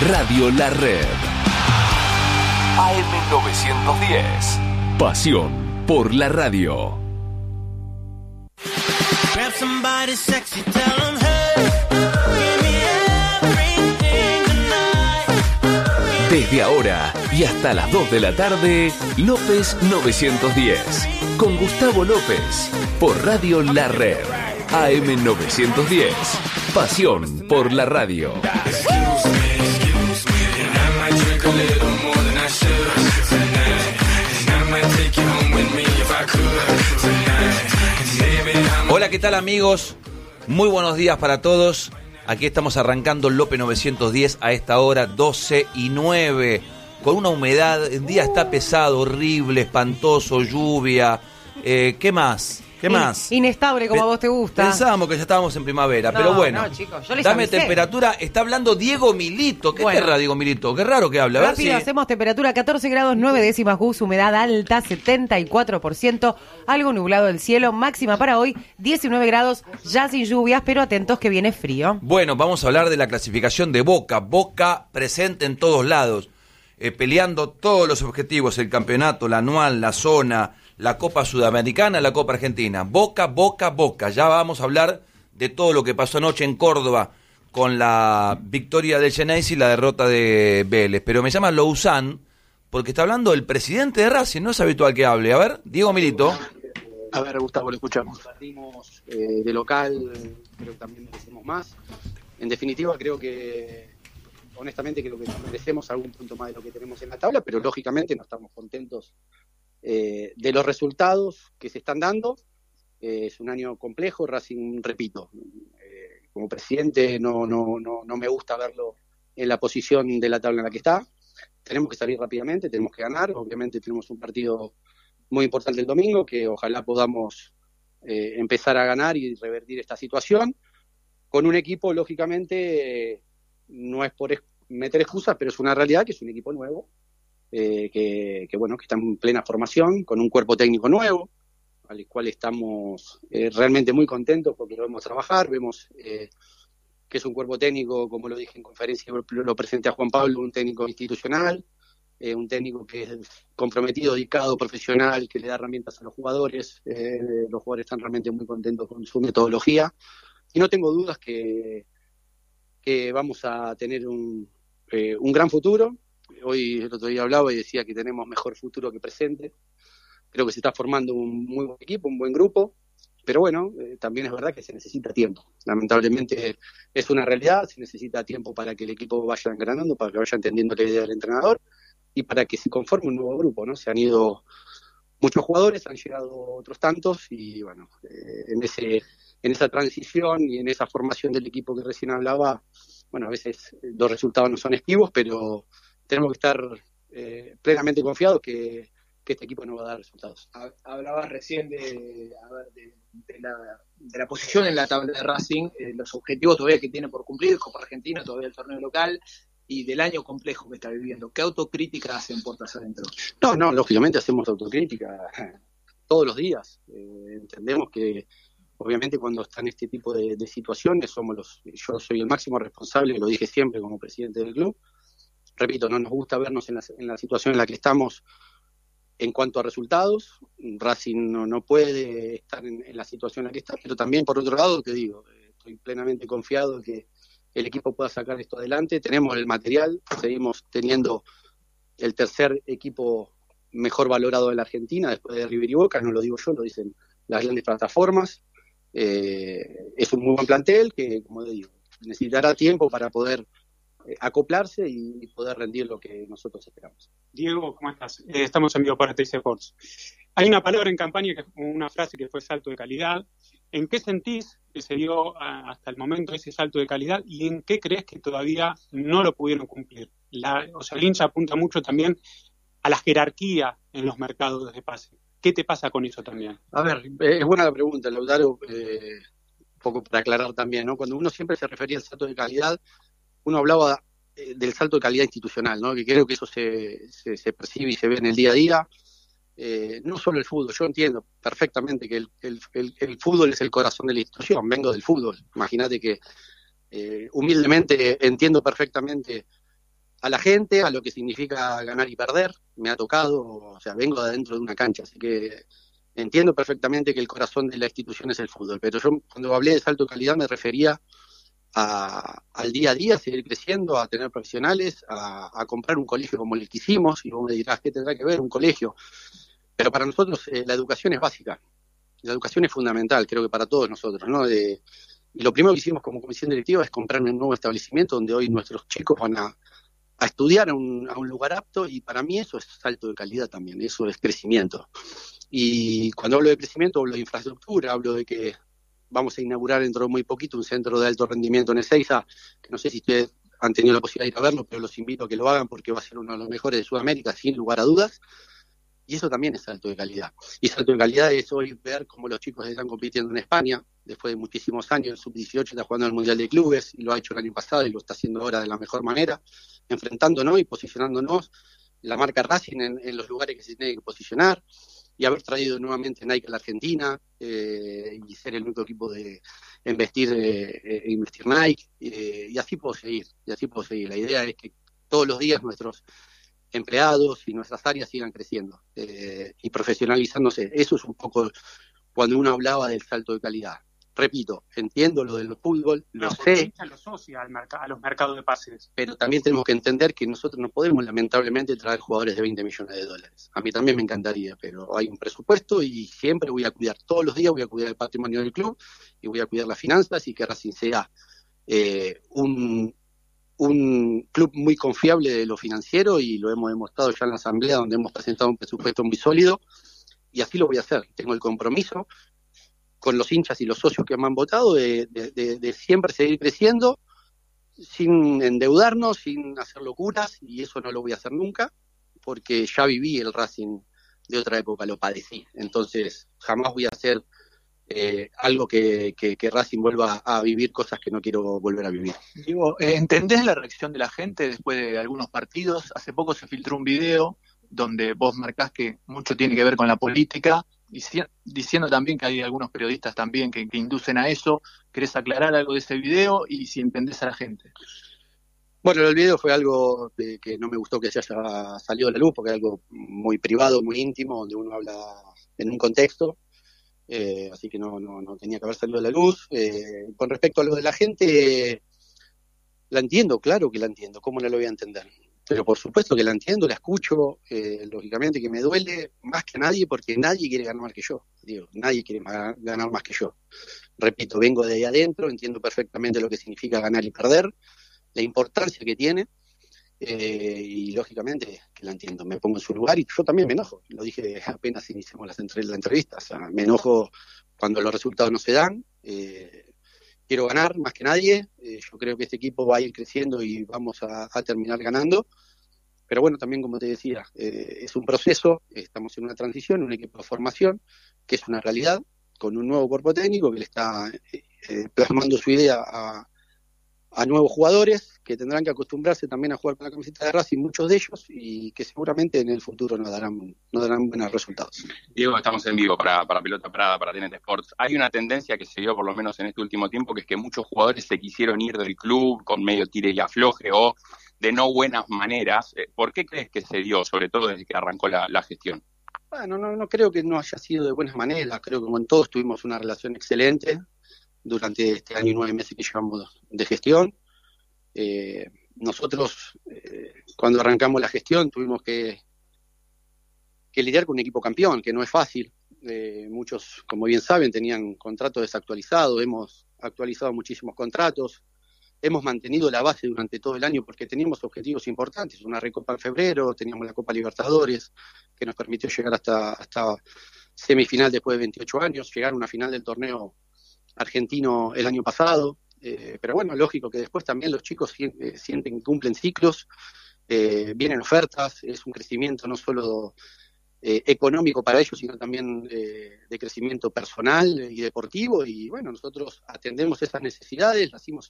Radio La Red. AM910. Pasión por la radio. Desde ahora y hasta las 2 de la tarde, López 910. Con Gustavo López. Por Radio La Red. AM910. Pasión por la radio. Hola, ¿qué tal, amigos? Muy buenos días para todos. Aquí estamos arrancando López 910 a esta hora, 12:09, con una humedad. El día está pesado, horrible, espantoso, lluvia. ¿Qué más? ¿Qué más? Inestable, como a vos te gusta. Pensábamos que ya estábamos en primavera, pero bueno. No, chicos, yo les dame avisé. Temperatura. Está hablando Diego Milito. ¿Qué querrá Diego Milito? Qué raro que habla. A ver Rápido, si... hacemos temperatura 14 grados 9 décimas Gus, humedad alta 74%, algo nublado el cielo, máxima para hoy 19 grados, ya sin lluvias, pero atentos que viene frío. Bueno, vamos a hablar de la clasificación de Boca. Boca presente en todos lados, peleando todos los objetivos, el campeonato, la anual, la zona, la Copa Sudamericana, la Copa Argentina. Boca, Boca, Boca. Ya vamos a hablar de todo lo que pasó anoche en Córdoba con la victoria del Genesis y la derrota de Vélez. Pero me llama Louzán porque está hablando el presidente de Racing. No es habitual que hable. A ver, Diego Milito. A ver, Gustavo, lo escuchamos. Partimos de local, creo que también merecemos más. En definitiva, honestamente creo que merecemos algún punto más de lo que tenemos en la tabla, pero lógicamente no estamos contentos de los resultados que se están dando. Es un año complejo. Racing, repito, como presidente no me gusta verlo en la posición de la tabla en la que está. Tenemos que salir rápidamente, tenemos que ganar. Obviamente tenemos un partido muy importante el domingo, que ojalá podamos empezar a ganar y revertir esta situación. Con un equipo, lógicamente, no es por meter excusas, pero es una realidad que es un equipo nuevo, que está en plena formación, con un cuerpo técnico nuevo, al cual estamos realmente muy contentos porque lo vemos trabajar. Vemos que es un cuerpo técnico, como lo dije en conferencia, lo presenté a Juan Pablo, un técnico institucional, un técnico que es comprometido, dedicado, profesional, que le da herramientas a los jugadores. Los jugadores están realmente muy contentos con su metodología y no tengo dudas que vamos a tener un gran futuro. Hoy, el otro día hablaba y decía que tenemos mejor futuro que presente. Creo que se está formando un muy buen equipo, un buen grupo, pero bueno, también es verdad que se necesita tiempo. Lamentablemente es una realidad, se necesita tiempo para que el equipo vaya engranando, para que vaya entendiendo la idea del entrenador y para que se conforme un nuevo grupo, ¿no? Se han ido muchos jugadores, han llegado otros tantos y bueno, en esa transición y en esa formación del equipo que recién hablaba, bueno, a veces los resultados no son esquivos, pero tenemos que estar plenamente confiados que este equipo no va a dar resultados. Hablabas recién de la posición en la tabla de Racing, los objetivos todavía que tiene por cumplir, Copa Argentina, todavía el torneo local, y del año complejo que está viviendo. ¿Qué autocrítica hacen puertas adentro? No, lógicamente hacemos autocrítica todos los días. Entendemos que obviamente cuando están este tipo de situaciones yo soy el máximo responsable, lo dije siempre como presidente del club. Repito, no nos gusta vernos en la situación en la que estamos en cuanto a resultados. Racing no puede estar en la situación en la que está, pero también por otro lado, te digo, estoy plenamente confiado en que el equipo pueda sacar esto adelante. Tenemos el material, seguimos teniendo el tercer equipo mejor valorado de la Argentina después de River y Boca, no lo digo yo, lo dicen las grandes plataformas. Es un muy buen plantel que, como digo, necesitará tiempo para poder acoplarse y poder rendir lo que nosotros esperamos. Diego, ¿cómo estás? Estamos en vivo para TC Sports. Hay una palabra en campaña, una frase que fue salto de calidad. ¿En qué sentís que se dio hasta el momento ese salto de calidad y en qué crees que todavía no lo pudieron cumplir? El hincha apunta mucho también a la jerarquía en los mercados de pase. ¿Qué te pasa con eso también? A ver, es buena la pregunta, Lautaro, un poco para aclarar también, ¿no? Cuando uno siempre se refería al salto de calidad, uno hablaba del salto de calidad institucional, ¿no? Que creo que eso se percibe y se ve en el día a día. No solo el fútbol, yo entiendo perfectamente que el fútbol es el corazón de la institución, vengo del fútbol. Imagínate que humildemente entiendo perfectamente a la gente, a lo que significa ganar y perder. Me ha tocado, o sea, vengo de adentro de una cancha, así que entiendo perfectamente que el corazón de la institución es el fútbol, pero yo cuando hablé de salto de calidad me refería al día a día, a seguir creciendo, a tener profesionales, a comprar un colegio como el que hicimos, y vos me dirás, ¿qué tendrá que ver un colegio? Pero para nosotros la educación es básica, la educación es fundamental, creo que para todos nosotros, ¿no? Y lo primero que hicimos como comisión directiva es comprar un nuevo establecimiento donde hoy nuestros chicos van a estudiar a un lugar apto, y para mí eso es salto de calidad también, eso es crecimiento. Y cuando hablo de crecimiento hablo de infraestructura, hablo de que vamos a inaugurar dentro de muy poquito un centro de alto rendimiento en Ezeiza, que no sé si ustedes han tenido la posibilidad de ir a verlo, pero los invito a que lo hagan porque va a ser uno de los mejores de Sudamérica, sin lugar a dudas. Y eso también es salto de calidad. Y salto de calidad es hoy ver cómo los chicos están compitiendo en España, después de muchísimos años. El Sub-18 está jugando el Mundial de Clubes, y lo ha hecho el año pasado y lo está haciendo ahora de la mejor manera, enfrentándonos y posicionándonos la marca Racing en los lugares que se tiene que posicionar, y haber traído nuevamente Nike a la Argentina, y ser el único equipo en vestir Nike, y así puedo seguir, La idea es que todos los días nuestros empleados y nuestras áreas sigan creciendo y profesionalizándose. Eso es un poco cuando uno hablaba del salto de calidad. Repito, entiendo lo del fútbol, lo sé, lo asocia a los mercados de pases. pero también tenemos que entender que nosotros no podemos lamentablemente traer jugadores de $20 millones. A mí también me encantaría, pero hay un presupuesto y siempre voy a cuidar, todos los días voy a cuidar el patrimonio del club y voy a cuidar las finanzas, y que Racing sea un club muy confiable de lo financiero, y lo hemos demostrado ya en la asamblea, donde hemos presentado un presupuesto muy sólido, y así lo voy a hacer. Tengo el compromiso con los hinchas y los socios que me han votado de siempre seguir creciendo, sin endeudarnos, sin hacer locuras, y eso no lo voy a hacer nunca, porque ya viví el Racing de otra época, lo padecí. Entonces jamás voy a hacer algo que Racing vuelva a vivir cosas que no quiero volver a vivir. Digo, ¿entendés la reacción de la gente después de algunos partidos? Hace poco se filtró un video donde vos marcás que mucho tiene que ver con la política, diciendo también que hay algunos periodistas también que inducen a eso. ¿Querés aclarar algo de ese video y si entendés a la gente? Bueno, el video fue algo que no me gustó que se haya salido a la luz, porque es algo muy privado, muy íntimo, donde uno habla en un contexto, así que no tenía que haber salido a la luz. Con respecto a lo de la gente, la entiendo, claro que la entiendo, ¿cómo no lo voy a entender? Pero por supuesto que la entiendo, la escucho, lógicamente que me duele más que nadie, porque nadie quiere ganar más que yo. Nadie quiere ganar más que yo. Repito, vengo de ahí adentro, entiendo perfectamente lo que significa ganar y perder, la importancia que tiene, y lógicamente que la entiendo. Me pongo en su lugar y yo también me enojo. Lo dije apenas iniciamos la entrevista. O sea, me enojo cuando los resultados no se dan. Quiero ganar más que nadie. Yo creo que este equipo va a ir creciendo y vamos a terminar ganando. Pero bueno, también como te decía, es un proceso, estamos en una transición, un equipo de formación, que es una realidad, con un nuevo cuerpo técnico que le está plasmando su idea a nuevos jugadores que tendrán que acostumbrarse también a jugar con la camiseta de Racing, muchos de ellos, y que seguramente en el futuro nos darán buenos resultados. Diego, estamos en vivo para Pelota Parada, para TNT Sports. Hay una tendencia que se dio por lo menos en este último tiempo, que es que muchos jugadores se quisieron ir del club con medio tire y afloje o de no buenas maneras. ¿Por qué crees que se dio, sobre todo desde que arrancó la gestión? Bueno, no creo que no haya sido de buenas maneras. Creo que con todos tuvimos una relación excelente durante este año y 9 meses que llevamos de gestión. Nosotros, cuando arrancamos la gestión, tuvimos que lidiar con un equipo campeón, que no es fácil. Muchos, como bien saben, tenían contratos desactualizados. Hemos actualizado muchísimos contratos. Hemos mantenido la base durante todo el año porque teníamos objetivos importantes. Una Recopa en febrero, teníamos la Copa Libertadores, que nos permitió llegar hasta semifinal después de 28 años, llegar a una final del torneo argentino el año pasado. Pero bueno, lógico que después también los chicos sienten que cumplen ciclos, vienen ofertas, es un crecimiento no solo económico para ellos, sino también de crecimiento personal y deportivo, y bueno, nosotros atendemos esas necesidades,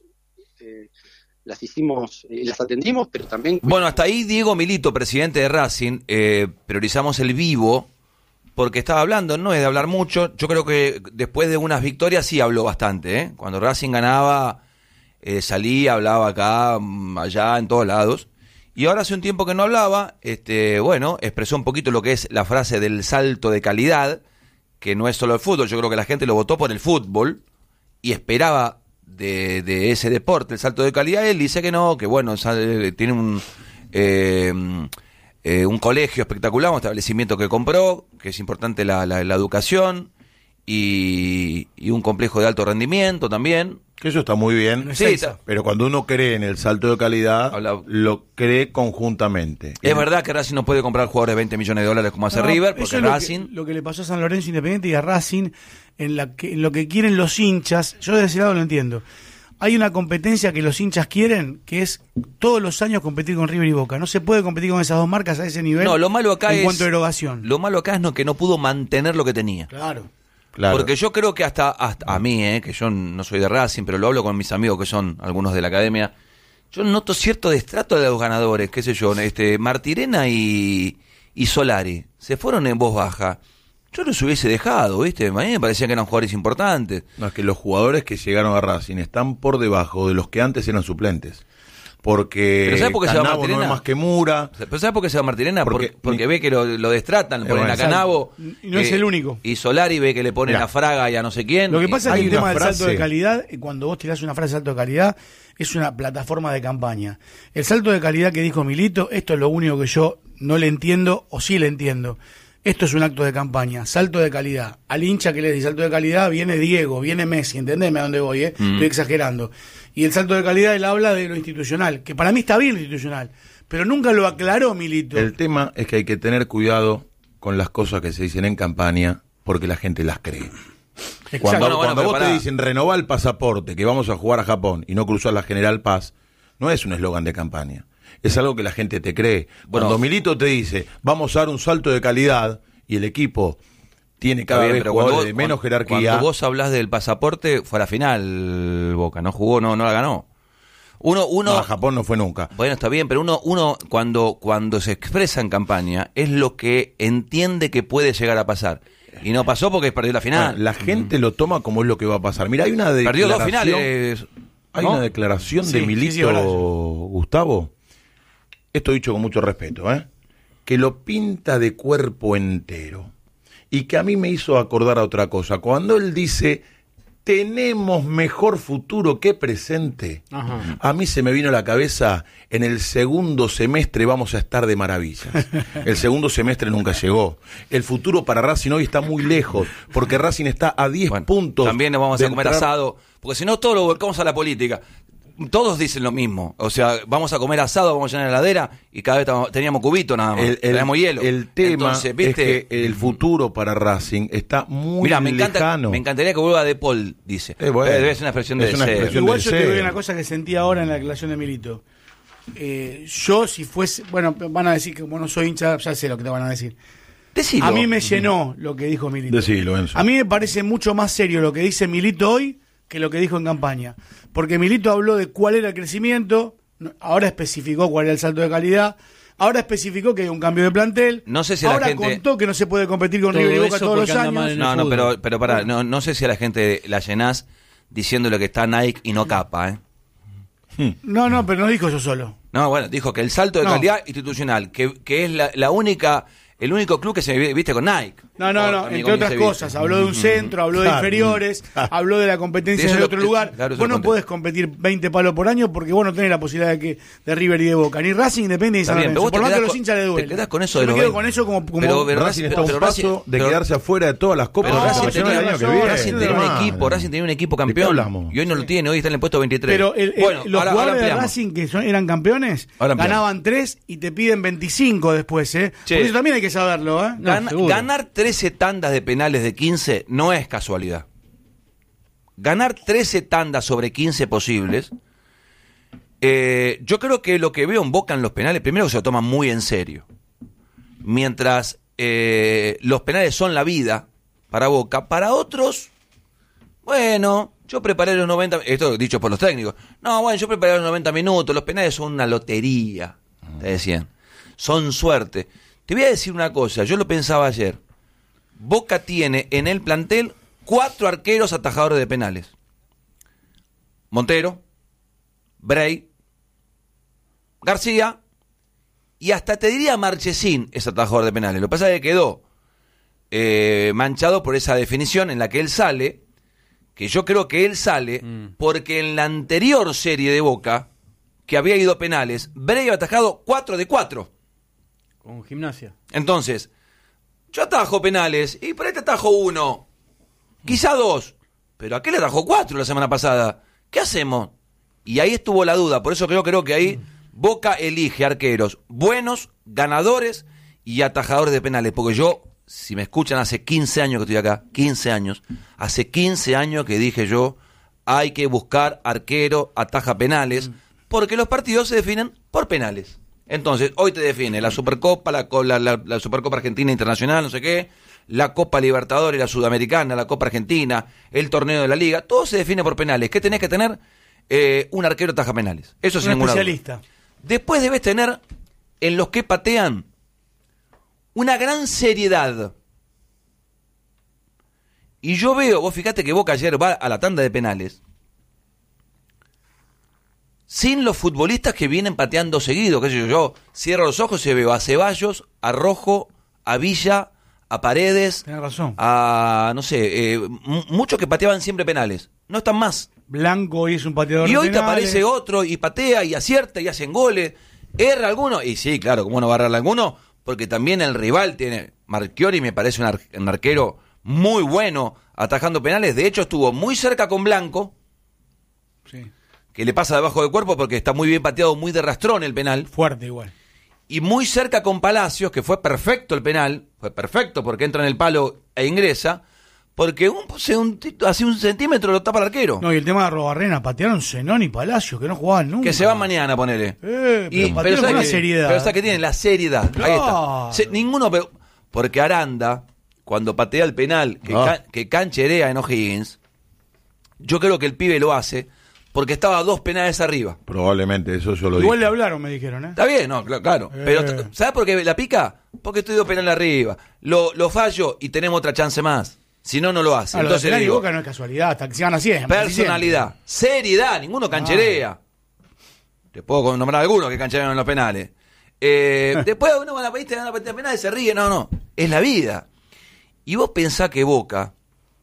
las atendimos, pero también... Bueno, hasta ahí Diego Milito, presidente de Racing, priorizamos el vivo, porque estaba hablando, no es de hablar mucho. Yo creo que después de unas victorias sí habló bastante, ¿eh? Cuando Racing ganaba, salía, hablaba acá, allá, en todos lados. Y ahora hace un tiempo que no hablaba, bueno, expresó un poquito lo que es la frase del salto de calidad, que no es solo el fútbol. Yo creo que la gente lo votó por el fútbol y esperaba de ese deporte el salto de calidad. Él dice que no, que bueno, tiene un colegio espectacular, un establecimiento que compró, que es importante la educación, y un complejo de alto rendimiento también. Que eso está muy bien, Sí, pero cuando uno cree en el salto de calidad, lo cree conjuntamente. Es verdad que Racing no puede comprar jugadores de 20 millones de dólares como hace River, porque eso es Racing... lo que le pasó a San Lorenzo Independiente y a Racing, en lo que quieren los hinchas, yo de ese lado lo entiendo. Hay una competencia que los hinchas quieren, que es todos los años competir con River y Boca. No se puede competir con esas dos marcas a ese nivel. No, lo malo acá en cuanto a erogación. Lo malo acá es que no pudo mantener lo que tenía. Claro. Porque yo creo que hasta a mí, que yo no soy de Racing, pero lo hablo con mis amigos que son algunos de la academia, yo noto cierto destrato de los ganadores, qué sé yo, Martirena y Solari, se fueron en voz baja. Yo los hubiese dejado, ¿viste? A mí me parecían que eran jugadores importantes. No, es que los jugadores que llegaron a Racing están por debajo de los que antes eran suplentes. Porque ¿Pero por qué se va Martirena? No es más que Mura. ¿Pero sabes por qué se va Martirena? Porque ve que lo destratan, le ponen a Canavo. Y no es el único. Y Solari ve que le ponen a Fraga y a no sé quién. Lo que pasa es que el tema del frase... salto de calidad, cuando vos tirás una frase de salto de calidad, es una plataforma de campaña. El salto de calidad que dijo Milito, esto es lo único que yo no le entiendo, o sí le entiendo. Esto es un acto de campaña, salto de calidad. Al hincha que le dice salto de calidad viene Diego, viene Messi, entendeme a dónde voy, estoy exagerando. Y el salto de calidad él habla de lo institucional, que para mí está bien lo institucional, pero nunca lo aclaró Milito. El tema es que hay que tener cuidado con las cosas que se dicen en campaña, porque la gente las cree. Cuando vos te dicen renovar el pasaporte, que vamos a jugar a Japón y no cruzar la General Paz, no es un eslogan de campaña. Es algo que la gente te cree. Cuando Milito te dice, vamos a dar un salto de calidad, y el equipo tiene cada vez jugadores de menos jerarquía. Cuando vos hablás del pasaporte, fue a la final Boca, no jugó, no la ganó. No, a Japón no fue nunca. Bueno, está bien, pero uno cuando se expresa en campaña, es lo que entiende que puede llegar a pasar. Y no pasó porque perdió la final. Bueno, la gente lo toma como es lo que va a pasar. Mira, hay una declaración... Perdió 2 finales. Hay una declaración de Milito, Gustavo... Esto dicho con mucho respeto, que lo pinta de cuerpo entero. Y que a mí me hizo acordar a otra cosa. Cuando él dice, tenemos mejor futuro que presente, a mí se me vino a la cabeza, en el segundo semestre vamos a estar de maravillas. El segundo semestre nunca llegó. El futuro para Racing hoy está muy lejos, porque Racing está a 10 puntos. También nos vamos a comer asado, porque si no todo lo volcamos a la política. Todos dicen lo mismo, o sea, vamos a comer asado, vamos a llenar la heladera y cada vez teníamos cubito nada más, teníamos hielo. El tema es que el futuro para Racing está muy lejano. Me encantaría que vuelva De Paul, dice. Bueno, debe ser una expresión de deseo. Igual yo te doy una cosa que sentí ahora en la declaración de Milito. Yo si fuese, bueno, van a decir que como no soy hincha, ya sé lo que te van a decir. Decilo. A mí me llenó lo que dijo Milito. Decilo, Enzo. A mí me parece mucho más serio lo que dice Milito hoy que lo que dijo en campaña. Porque Milito habló de cuál era el crecimiento, ahora especificó cuál era el salto de calidad, ahora especificó que hay un cambio de plantel, no sé si ahora la gente... contó que no se puede competir con River y Boca todos los años. No, pero pará, no sé si a la gente la llenás diciéndole que está Nike y no Capa, No, pero no dijo eso solo. No, bueno, dijo que el salto de calidad institucional, que es la única... El único club que se viste con Nike. No, entre otras cosas. Habló de un centro, habló de inferiores, habló de la competencia de otro lugar. Claro, vos no podés competir 20 palos por año porque vos no tenés la posibilidad de River y de Boca. Ni Racing Independiente ni San Lorenzo. Por más que a los hinchas le duele. Te quedás con eso de me quedo con eso como pero Racing está a un paso de quedarse afuera de todas las copas. Racing tenía un equipo campeón. Y hoy no lo tiene, hoy está en el puesto 23. Pero los jugadores de Racing que eran campeones ganaban 3 y te piden 25 después. Por eso también hay que saberlo, ganar 13 tandas de penales de 15 no es casualidad. Ganar 13 tandas sobre 15 posibles, yo creo que lo que veo en Boca en los penales, primero que se lo toman muy en serio. Mientras los penales son la vida para Boca, para otros, bueno, yo preparé los 90, esto dicho por los técnicos, yo preparé los 90 minutos, los penales son una lotería, te decían, son suerte. Te voy a decir una cosa, yo lo pensaba ayer. Boca tiene en el plantel 4 arqueros atajadores de penales. Montero, Bray, García y hasta te diría Marchesín es atajador de penales. Lo que pasa es que quedó manchado por esa definición en la que él sale, que yo creo que él sale porque en la anterior serie de Boca, que había ido a penales, Bray había atajado 4 de 4. Con Gimnasia. Entonces, yo atajo penales y por ahí te atajo 1, quizá 2, pero aquel atajó 4 la semana pasada. ¿Qué hacemos? Y ahí estuvo la duda, por eso creo que ahí Boca elige arqueros buenos, ganadores y atajadores de penales, porque yo, si me escuchan, hace 15 años que estoy acá, 15 años, hace 15 años que dije yo, hay que buscar arquero, ataja penales, porque los partidos se definen por penales. Entonces, hoy te define la Supercopa, la Supercopa Argentina Internacional, no sé qué, la Copa Libertadores, la Sudamericana, la Copa Argentina, el torneo de la Liga, todo se define por penales. ¿Qué tenés que tener? Un arquero ataja penales. Eso es ninguna especialista. duda. Después debes tener, en los que patean, una gran seriedad. Y yo veo, vos fíjate que Boca ayer va a la tanda de penales sin los futbolistas que vienen pateando seguido, qué sé yo, yo cierro los ojos y veo a Ceballos, a Rojo, a Villa, a Paredes, tenés razón, a no sé, muchos que pateaban siempre penales, no están más. Blanco hoy es un pateador y hoy de te penales. aparece otro y patea y acierta y hacen goles, erra alguno, y sí, claro, cómo no va a errar alguno, porque también el rival tiene, Marchiori me parece un arquero muy bueno atajando penales, de hecho estuvo muy cerca con Blanco, sí, que le pasa debajo del cuerpo porque está muy bien pateado, muy de rastrón el penal. Fuerte igual. Y muy cerca con Palacios, que fue perfecto el penal, fue perfecto porque entra en el palo e ingresa, porque hace un centímetro lo tapa el arquero. No, y el tema de Arrobarrena, patearon Zenón y Palacios, que no jugaban nunca. Que se van mañana, ponele. Pero patearon con una seriedad. Pero ¿sabes qué tienen? La seriedad. Claro. Ahí está. Porque Aranda, cuando patea el penal, que cancherea en O'Higgins, yo creo que el pibe lo hace porque estaba 2 penales arriba. Probablemente, eso yo lo digo. Igual le hablaron, me dijeron, Está bien, no, claro. Pero, ¿sabes por qué la pica? Porque estoy 2 penales arriba. Lo fallo y tenemos otra chance más. Si no, no lo hace. Entonces lo de digo, Boca no es casualidad, hasta que se gana siempre. personalidad, seriedad, ninguno cancherea. Te puedo nombrar algunos que cancherean en los penales. Después uno va a la país, te dan la patada de penales y se ríe. No, es la vida. Y vos pensás que Boca,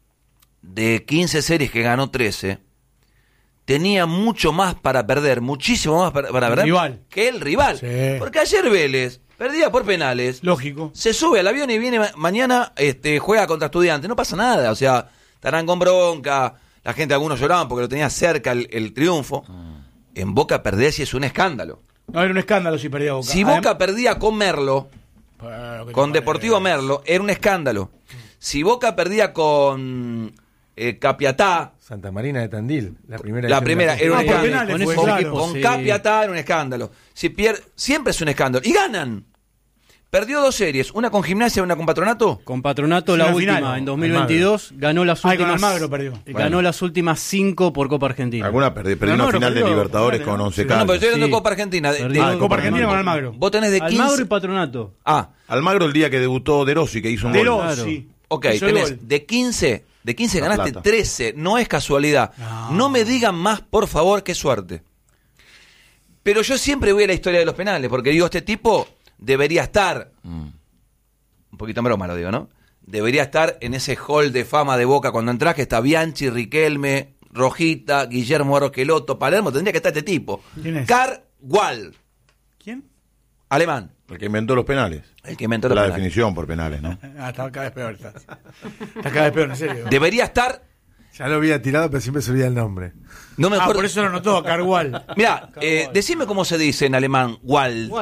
de 15 series que ganó 13, tenía mucho más para perder, muchísimo más para perder que el rival. Sí. Porque ayer Vélez perdía por penales. Lógico. Se sube al avión y viene mañana, juega contra Estudiantes. No pasa nada, o sea, estarán con bronca. La gente, algunos lloraban porque lo tenía cerca el triunfo. En Boca perder si es un escándalo. No, era un escándalo si perdía Boca. Si Boca perdía con Merlo, con Deportivo Merlo, era un escándalo. Si Boca perdía con Capiatá, Santa Marina de Tandil, la primera era un escándalo. Con Capiatá era un escándalo. Si siempre es un escándalo. Y ganan. Perdió 2 series, una con Gimnasia y una con Patronato. Con Patronato la última, final, en 2022, ganó las últimas. Con Almagro perdió. Ganó las últimas 5 por Copa Argentina. Alguna perdió una final de Libertadores con 11 No, pero estoy hablando de Copa Argentina. Copa Argentina con Almagro. Vos tenés de 15. Almagro y Patronato. Almagro el día que debutó De Rossi, que hizo un gol. Rossi. Ok, tenés de 15 ganaste 13, no es casualidad. No me digan más, por favor, qué suerte. Pero yo siempre voy a la historia de los penales, porque digo, este tipo debería estar, un poquito en broma lo digo, ¿no? Debería estar en ese hall de fama de Boca cuando entras, que está Bianchi, Riquelme, Rojita, Guillermo Arroqueloto, Palermo, tendría que estar este tipo. ¿Quién es? Carwall. ¿Quién? Alemán. El que inventó los penales. El que inventó los la penales. definición por penales, ¿no? Está cada vez peor. Está cada vez peor, en serio. Debería estar. Ya lo había tirado, pero siempre se olvida el nombre. No me acuerdo. Por eso lo notó, Carwall. Mirá, decime cómo se dice en alemán. Wall.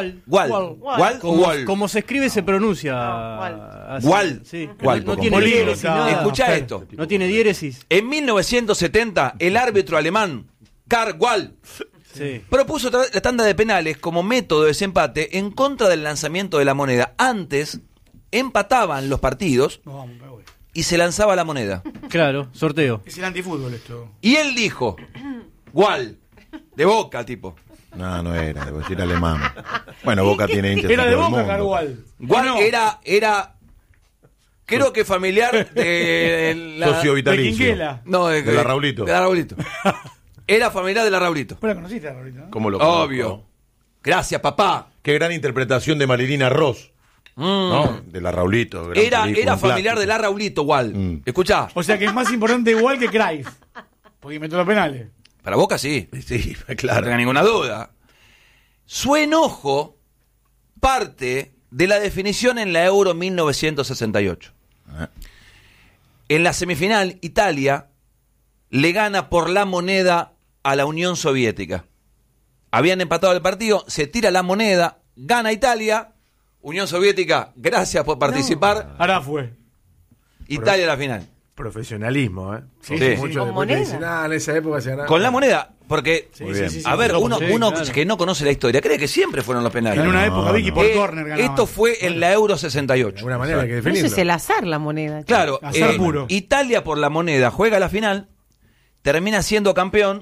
Como se escribe, se pronuncia. Wall. Sí. Wall. No tiene diéresis. Nada. Escuchá esto. No tiene diéresis. En 1970, el árbitro alemán, Karl Wall, propuso la tanda de penales como método de desempate en contra del lanzamiento de la moneda. Antes, empataban los partidos y se lanzaba la moneda. Claro, sorteo. Es el antifútbol esto. Y él dijo, Wall, de Boca, tipo. No era, debo decir alemán. Bueno, Boca tiene hinchas Era en de todo el Boca, mundo. Carwall. Wall era creo que familiar de la... Socio vitalicio. De Quinquela. No, De la Raulito. De la Raulito. Era familiar de la Raulito. ¿Vos la conociste, Raulito? ¿Cómo lo Obvio. conozco? Gracias, papá. Qué gran interpretación de Marilina Ross. ¿No? De la Raulito. Era familiar de la Raulito, igual. Escuchá. O sea que es más importante igual que Cruyff. Porque metió los penales. Para Boca sí. Sí, claro. No tenga ninguna duda. Su enojo parte de la definición en la Euro 1968. En la semifinal, Italia le gana por la moneda a la Unión Soviética. Habían empatado el partido, se tira la moneda, gana Italia, Unión Soviética, gracias por participar. Ahora fue. Italia a la final. Profesionalismo, ¿eh? Sí. Mucho ¿Con moneda? en esa época se ganaba. Con la moneda, porque, a ver, Sí, uno claro. que no conoce la historia, cree que siempre fueron los penales. En una época, Vicky, por córner ganaba. Esto fue en la Euro 68. De alguna manera hay que Pero definirlo. eso es el azar, la moneda. Claro, Azar puro. Italia por la moneda juega la final, termina siendo campeón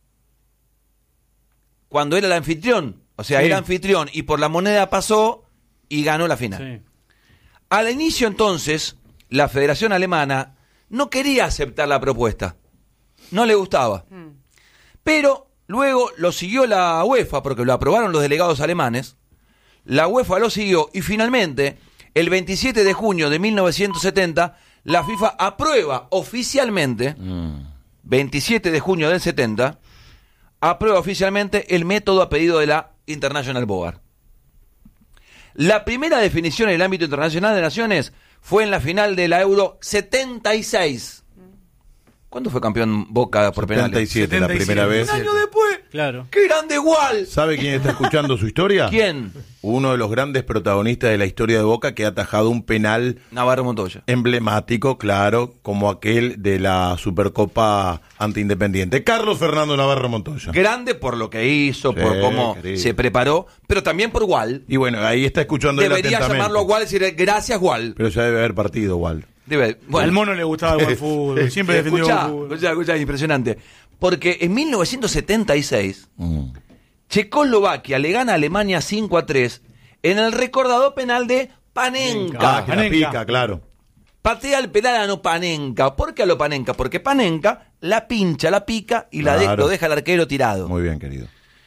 cuando era el anfitrión. O sea, Sí. era anfitrión y por la moneda pasó y ganó la final. Sí. Al inicio entonces, la Federación Alemana no quería aceptar la propuesta. No le gustaba. Pero luego lo siguió la UEFA, porque lo aprobaron los delegados alemanes. La UEFA lo siguió y finalmente, el 27 de junio de 1970, la FIFA aprueba oficialmente, 27 de junio del 70, aprueba oficialmente el método a pedido de la International Board. La primera definición en el ámbito internacional de naciones fue en la final de la Euro 76. ¿Cuándo fue campeón Boca por penales? 77, la primera vez. Un año después. Claro. ¡Qué grande igual! ¿Sabe quién está escuchando su historia? ¿Quién? Uno de los grandes protagonistas de la historia de Boca que ha atajado un penal Navarro Montoya. emblemático, claro, como aquel de la Supercopa ante Independiente. Carlos Fernando Navarro Montoya. Grande por lo que hizo, Sí, por cómo querido. se preparó, pero también por Wal. Y bueno, ahí está escuchando él Debería atentamente. llamarlo Wal y decir gracias Wal. Pero ya debe haber partido, Wal. Al mono le gustaba el fútbol. Siempre defendió el fútbol. Escuchá, impresionante. Porque en 1976, Checoslovaquia le gana a Alemania 5-3 en el recordado penal de Panenka. Ah, que la pica, claro. Patea el penal a no Panenka. ¿Por qué a lo Panenka? Porque Panenka la pincha, la pica y Claro. lo deja al arquero tirado. Muy bien, querido.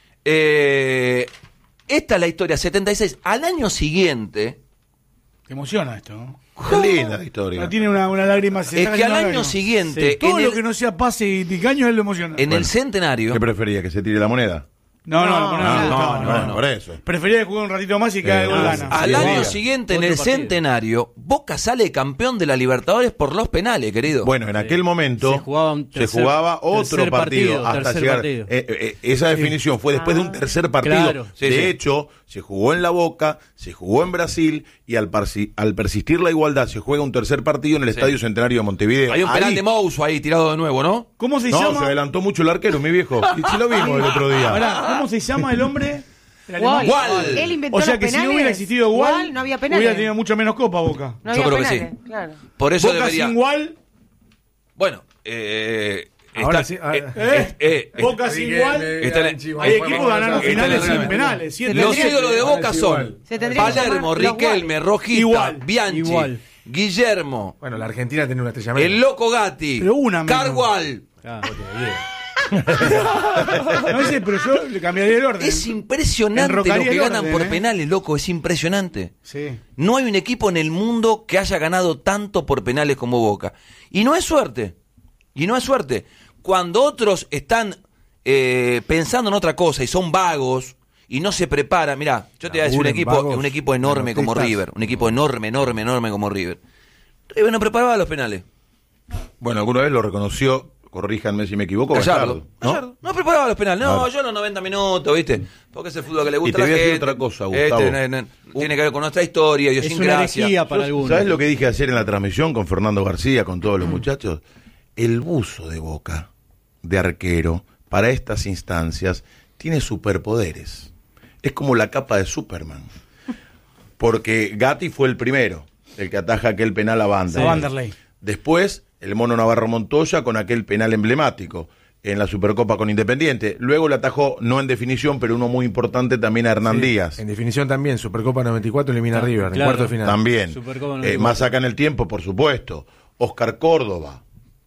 Esta es la historia, 76. Al año siguiente, Te emociona esto, ¿no? Qué linda la historia. No tiene una lágrima. se es está que al cayendo año lágrimas. siguiente, Todo en lo el, que no sea pase y picaño él lo emociona. en el centenario, ¿Qué prefería? ¿Que se tire la moneda? No, la moneda no le gustaba, bueno, no. por eso. Prefería que juegue un ratito más y que haga gol gana. al Sí, año sí. siguiente, en Otro el partido. centenario, Boca sale campeón de la Libertadores por los penales, querido. Bueno, en aquel momento Se jugaba un tercer- otro tercer partido, partido, hasta tercer llegar. partido. Esa definición fue después de un tercer partido. Claro. Sí, de sí. hecho, se jugó en la Boca, se jugó en Brasil y al persistir la igualdad se juega un tercer partido en el Estadio Centenario de Montevideo. Hay un penal Ahí- de Mouso ahí tirado de nuevo, ¿no? ¿Cómo se No, se llama? adelantó mucho el arquero, mi viejo. Y si lo vimos el otro día. Pará, ¿cómo se llama el hombre? El Wal. alemán. Wal. Él inventó O sea los que si penales. no hubiera existido Wal, no había penales. hubiera tenido mucho menos copa Boca. No Yo había creo que penales, sí. claro. Por eso Boca debería. sin Wal, Bueno, Ahora está- sí, Boca sin Wal. Hay equipos ganando finales sin penales. Se Los tendría- ídolos de Boca Sí, son igual. Se tendría que Palermo, llamar los Riquelme, Rojita, Igual, Bianchi, igual. Guillermo, Bueno, la Argentina tiene una estrella menos. el Loco Gatti, Pero una menos. Cargual. No sé, pero yo le cambiaría el orden. Es impresionante lo Enrocaría que el ganan orden, por ¿eh? penales, loco, es impresionante. Sí. No hay un equipo en el mundo que haya ganado tanto por penales como Boca. Y no es suerte. Y no es suerte. Cuando otros están pensando en otra cosa y son vagos y no se preparan, mirá, yo te voy a decir Laburen, vagos, un equipo enorme como pelotistas. River, un equipo enorme como River. River no preparaba los penales. Bueno, alguna vez lo reconoció, corríjanme si me equivoco, Gallardo. ¿no? Gallardo. No preparaba los penales. No, Claro. yo los 90 minutos, ¿viste? Porque es el fútbol que le gusta Y te a la voy a decir gente. otra cosa, Gustavo. Tiene que ver con nuestra historia, Es una idiosincrasia. herejía para algunos. ¿Sabes lo que dije ayer en la transmisión con Fernando García, con todos los muchachos? El buzo de Boca, de arquero, para estas instancias, tiene superpoderes. Es como la capa de Superman. Porque Gatti fue el primero, el que ataja aquel penal a Vanderlei. A Vanderlei. Después, el mono Navarro Montoya con aquel penal emblemático en la Supercopa con Independiente. Luego le atajó, no en definición, pero uno muy importante también a Hernán Díaz. En definición también, Supercopa 94 elimina a River en claro. cuarto de final. También. Supercopa 94. Más acá en el tiempo, por supuesto. Oscar Córdoba.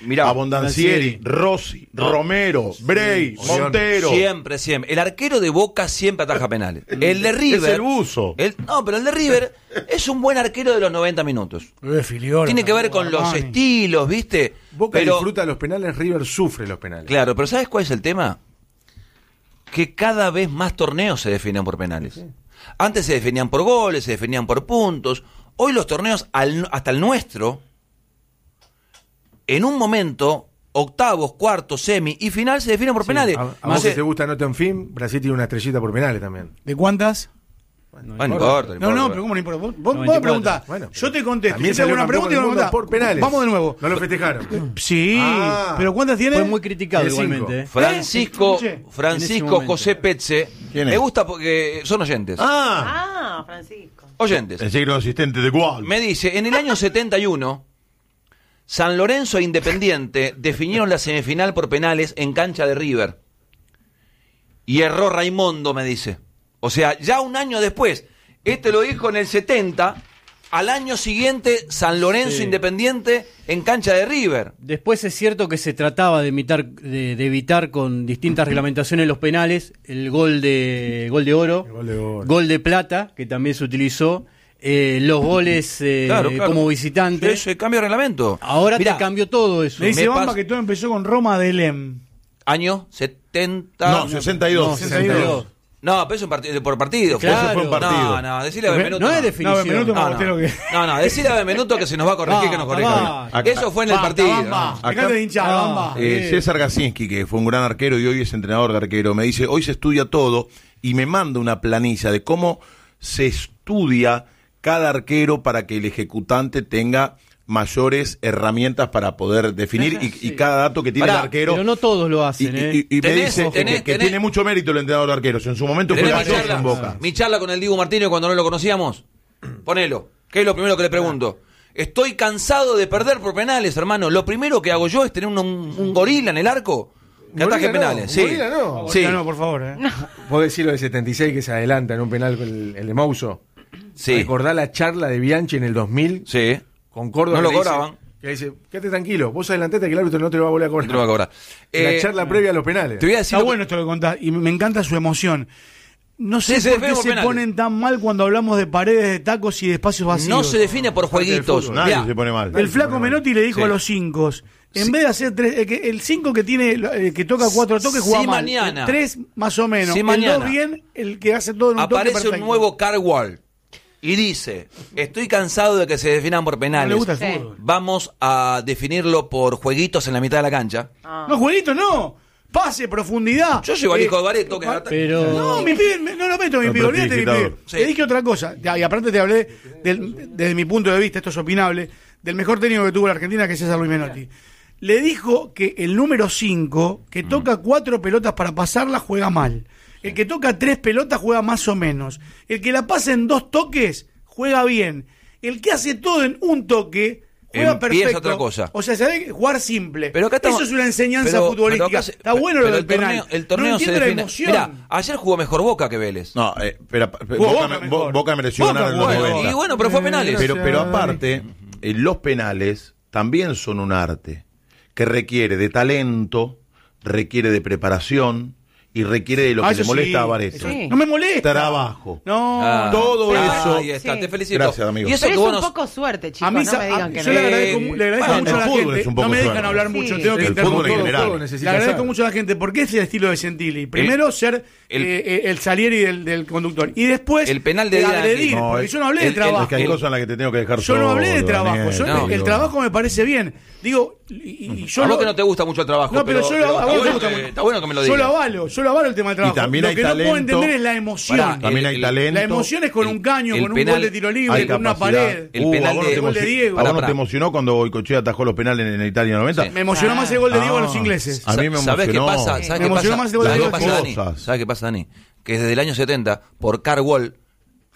Mirá, Abondancieri, Rossi, Romero, Bray, Montero. Siempre. El arquero de Boca siempre ataja penales. El de River. Es el buzo. Pero el de River es un buen arquero de los 90 minutos. Filiora, tiene que ver con los estilos, ¿viste? Boca disfruta los penales, River sufre los penales. Claro, pero ¿sabes cuál es el tema? Que cada vez más torneos se definen por penales. Sí. Antes se definían por goles, se definían por puntos. Hoy los torneos, hasta el nuestro, en un momento, octavos, cuartos, semi y final se definen por penales. A vos que te gusta Nottingham Film, Brasil tiene una estrellita por penales también. ¿De cuántas? No importa. No, pero ¿cómo no importa? Vos preguntás. Bueno, yo te contesto. También se hago una pregunta y me preguntás. Por penales. Vamos de nuevo. No lo festejaron. Sí, pero ¿cuántas tiene? Fue muy criticado igualmente. Francisco José Petze. Me gusta porque son oyentes. Francisco. Oyentes. El signo asistente de Gual. Me dice, en el año 71, San Lorenzo e Independiente definieron la semifinal por penales en cancha de River. Y erró Raimundo, me dice. O sea, ya un año después, lo dijo en el 70, al año siguiente San Lorenzo Independiente en cancha de River. Después es cierto que se trataba de evitar con distintas reglamentaciones los penales, el gol de oro, gol de plata, que también se utilizó, los goles como visitante. Eso, cambio de reglamento. Ahora te cambió todo eso. Le dice Bamba que todo empezó con Roma de Lem. Año 70... No, 62. No, pero eso por partido. Claro. Eso fue un partido. No, decile a Benvenuto. No es definición. No, decile a Benvenuto que se nos va a corregir, que nos corrija. Eso fue en el partido. César Gacinski, que fue un gran arquero y hoy es entrenador de arquero, me dice, hoy se estudia todo y me manda una planilla de cómo se estudia cada arquero para que el ejecutante tenga mayores herramientas para poder definir y cada dato que tiene el arquero. Pero no todos lo hacen. Y me dice que tiene mucho mérito el entrenador de arqueros. En su momento fue en Boca. Mi charla con el Diego Martínez cuando no lo conocíamos. Ponelo. ¿Qué es lo primero que le pregunto? Estoy cansado de perder por penales, hermano. Lo primero que hago yo es tener un gorila en el arco que ataje penales. Sí. Gorila no. Sí. No, por favor. Vos decís lo del 76 que se adelanta en un penal con el de Mouso. Sí. ¿Recordás la charla de Bianchi en el 2000? Sí. Con Córdoba. No lo cobraban. Que dice, quédate tranquilo, vos adelantate que el árbitro no te lo va a volver a cobrar. No te lo va a cobrar. La charla previa a los penales. Te voy a decir Está bueno esto que contás y me encanta su emoción. No sé por qué se ponen tan mal cuando hablamos de paredes, de tacos y de espacios vacíos. No se define por jueguitos. Nadie se pone mal. El flaco Menotti le dijo a los 5, en vez de hacer 3, el 5 que tiene que toca 4 toques juega mal. Mañana. 3 más o menos. El 2 bien, el que hace todo en un toque aparece perfecto. un nuevo Carwall. Y dice, estoy cansado de que se definan por penales. No le gusta el fútbol. Vamos a definirlo por jueguitos en la mitad de la cancha. No, jueguitos no. Pase, profundidad. Yo llevo al hijo de Bareto que pero... No, mi pibe, no lo meto, mi pibe, olvídate, mi pibe. Sí. Te dije otra cosa. Y aparte te hablé, desde mi punto de vista, esto es opinable, del mejor técnico que tuvo la Argentina, que es César Luis Menotti. Le dijo que el número 5, que toca 4 pelotas para pasarla, juega mal. El que toca 3 pelotas juega más o menos. El que la pasa en 2 toques juega bien. El que hace todo en un toque juega perfecto. Otra cosa. O sea, sabe jugar simple. Pero acá estamos, eso es una enseñanza futbolística. Está bueno lo del penal. El torneo se define. Mirá, ayer jugó mejor Boca que Vélez. No, pero Boca mereció ganar en los 90. Y bueno, pero fue penales. Pero aparte, los penales también son un arte que requiere de talento, requiere de preparación y requiere de lo que le molesta a Bareto. Sí. No me molesta. Trabajo. No. Todo eso. Ahí está, te felicito. Gracias, amigo. Y eso es un poco suerte, chicos. A mí no me digan que yo no. le agradezco mucho a la gente. No me dejan hablar mucho. Tengo que el fútbol en general. Le agradezco mucho a la gente porque es el estilo de Gentili. Primero ser el Salieri del conductor. Y después el penal de agredir. Porque yo no hablé de trabajo. Es que hay cosas en las que te tengo que dejar yo no hablé de trabajo. El trabajo me parece bien. Digo, y yo. A vos que no te gusta mucho el trabajo. No, pero está bueno que me lo digas. Yo lo avalo el tema del trabajo. También lo hay que talento, no puedo entender es la emoción. También hay talento. La emoción es con un caño, con un gol de tiro libre, con una pared. El penal de Diego. ¿A vos no te emocionó cuando Goicoechea atajó los penales en Italia 90? Me emocionó más el gol de Diego a los ingleses. A mí me emocionó. ¿Sabés qué pasa? Me emocionó más el gol de Diego. ¿Sabés qué pasa, Dani? Que desde el año 70, por Carwall,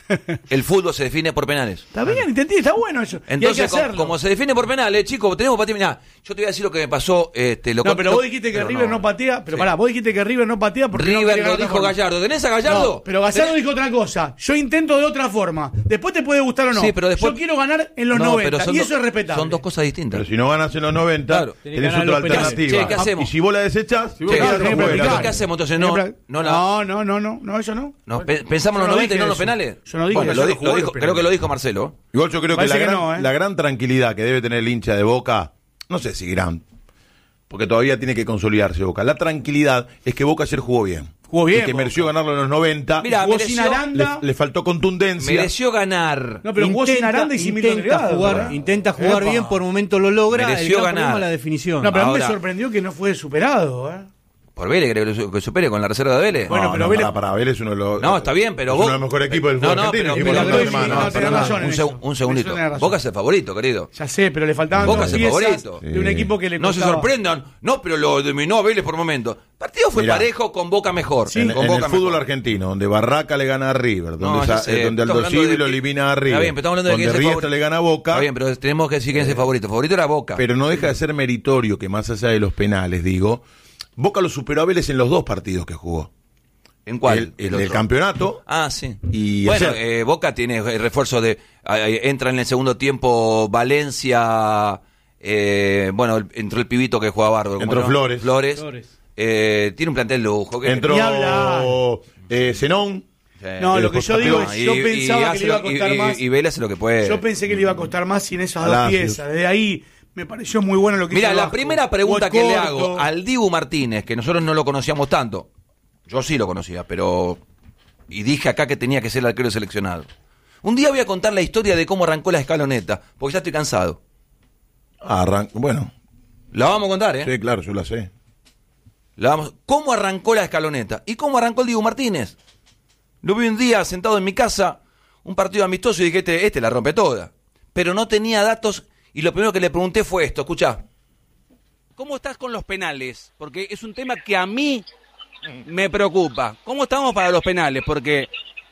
El fútbol se define por penales. Está bien, entendí, está bueno eso. Entonces, y hay que hacerlo. como se define por penales, chicos, tenemos patín. Mirá, yo te voy a decir lo que me pasó. Pero vos dijiste que River no patea. Pero pará, vos dijiste que River no patea porque River no lo dijo Gallardo. ¿Tenés a Gallardo? No, pero Gallardo dijo otra cosa. Yo intento de otra forma. Después te puede gustar o no. Sí, pero después... Yo quiero ganar en los 90 y eso es respetable. Son dos cosas distintas. Pero si no ganas en los 90, claro, tenés otra alternativa. Che, ¿qué hacemos? Y si vos la desechás, ¿qué hacemos entonces? No, eso no. ¿Pensamos en los 90 y no en los penales? Yo no digo eso. Creo que lo dijo Marcelo. Igual yo creo que la gran tranquilidad que debe tener el hincha de Boca, no sé si gran, porque todavía tiene que consolidarse Boca. La tranquilidad es que Boca ayer jugó bien. Jugó bien. Y que mereció ganarlo en los 90. Mira, jugó sin Aranda. Le faltó contundencia. Mereció ganar. No, pero jugó sin Aranda y sin Milton Delgado. Intenta jugar bien, por momento lo logra. Mereció ganar. La definición. No, pero a mí me sorprendió que no fue superado, Por Vélez, creo que supere con la reserva de Vélez. Bueno, pero Vélez... para Vélez es uno de los... No, está bien, pero es uno de los mejores equipos del fútbol argentino. Un segundito. Boca es el favorito, querido. Ya sé, pero le faltaban Boca es el favorito. De un equipo que le no se sorprendan. No, pero lo dominó a Vélez por momento. El partido fue parejo, con Boca mejor. Sí, en el fútbol argentino, donde Barraca le gana a River, donde Aldo Civi lo elimina a River, bien, pero estamos hablando donde Riestra le gana a Boca. Está bien, pero tenemos que decir quién es el favorito. El favorito era Boca. Pero no deja de ser meritorio que más allá de los penales, digo... Boca lo superó a Vélez en los dos partidos que jugó. ¿En cuál? El del campeonato. Ah, sí. Y bueno, Boca tiene refuerzo de... entra en el segundo tiempo Valencia... entró el pibito que juega bárbaro. Entró Flores. Tiene un plantel lujo. Entró Zenón. No, lo que yo digo es, yo pensaba que le iba a costar más. Y Vélez hace lo que puede. Yo pensé que le iba a costar más sin esas dos piezas. Desde ahí... Me pareció muy bueno lo que hizo. Mira, la primera pregunta que le hago al Dibu Martínez, que nosotros no lo conocíamos tanto, yo sí lo conocía, pero... Y dije acá que tenía que ser el arquero seleccionado. Un día voy a contar la historia de cómo arrancó la escaloneta, porque ya estoy cansado. Bueno. La vamos a contar, ¿eh? Sí, claro, yo la sé. ¿Cómo arrancó la escaloneta? ¿Y cómo arrancó el Dibu Martínez? Lo vi un día sentado en mi casa, un partido amistoso, y dije, este la rompe toda. Pero no tenía datos... Y lo primero que le pregunté fue esto, escuchá. ¿Cómo estás con los penales? Porque es un tema que a mí me preocupa. ¿Cómo estamos para los penales? Porque...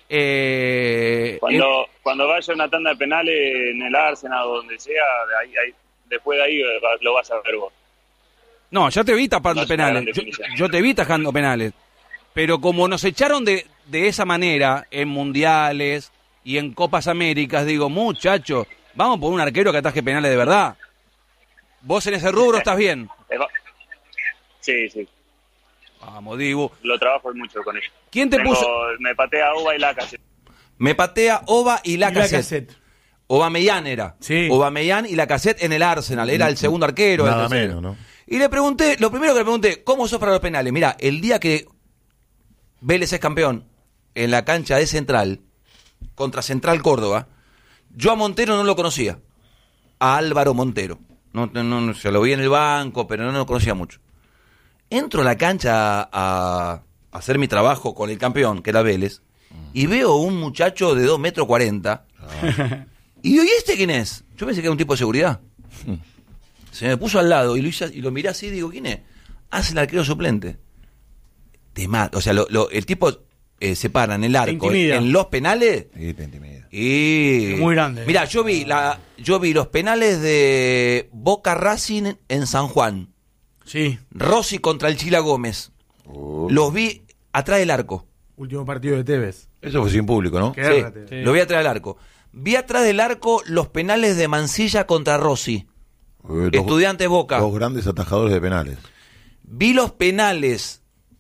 Cuando vaya una tanda de penales en el Arsenal o donde sea, después de ahí lo vas a ver vos. No, ya te vi tapando penales. Yo te vi tajando penales. Pero como nos echaron de esa manera en mundiales y en Copas Américas, digo, muchachos... Vamos por un arquero que ataje penales de verdad. ¿Vos en ese rubro estás bien? Sí. Vamos, Dibu. Lo trabajo mucho con ellos. ¿Quién te puso? Me patea Oba y Lacazette. Me patea Oba y Lacazette. Aubameyang era. Sí. Aubameyang y Lacazette en el Arsenal. Era el segundo arquero. Nada menos, ¿no? Y le pregunté, lo primero que le pregunté, ¿cómo sos para los penales? Mirá, el día que Vélez es campeón en la cancha de Central, contra Central Córdoba, yo a Montero no lo conocía, a Álvaro Montero. No, se lo vi en el banco, pero no lo conocía mucho. Entro a la cancha a hacer mi trabajo con el campeón, que era Vélez, y veo un muchacho de 2,40 m. Y digo, ¿y este quién es? Yo pensé que era un tipo de seguridad. Se me puso al lado y lo miré así y digo, ¿quién es? Hace el arquero suplente. Te mata. O sea, el tipo se para en el arco, en los penales. Sí, te intimida. Y es muy grande. Mira, yo vi los penales de Boca Racing en San Juan. Sí. Rossi contra el Chila Gómez. Los vi atrás del arco. Último partido de Tevez. Eso fue sin público, ¿no? Sí. Lo vi atrás del arco. Vi atrás del arco los penales de Mansilla contra Rossi. Estudiantes Boca. Dos grandes atajadores de penales. Vi los penales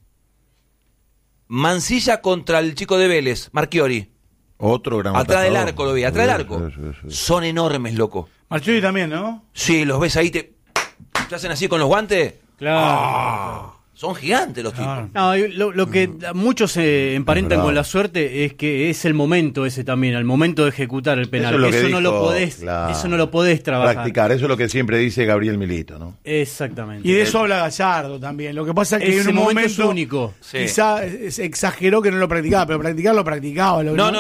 Mansilla contra el chico de Vélez, Marchiori. Otro gran atrás atajador. Del arco lo vi, atrás del arco. Sí. Son enormes, loco. Marchiori también, ¿no? Sí, los ves ahí, te hacen así con los guantes. Claro. Son gigantes los tipos. No, lo que muchos se emparentan con la suerte es que es el momento ese también, al momento de ejecutar el penal. Eso no lo podés trabajar. Practicar, eso es lo que siempre dice Gabriel Milito, ¿no? Exactamente. Y de eso habla Gallardo también. Lo que pasa es que en un momento único. Quizá exageró que no lo practicaba, pero practicar lo practicaba.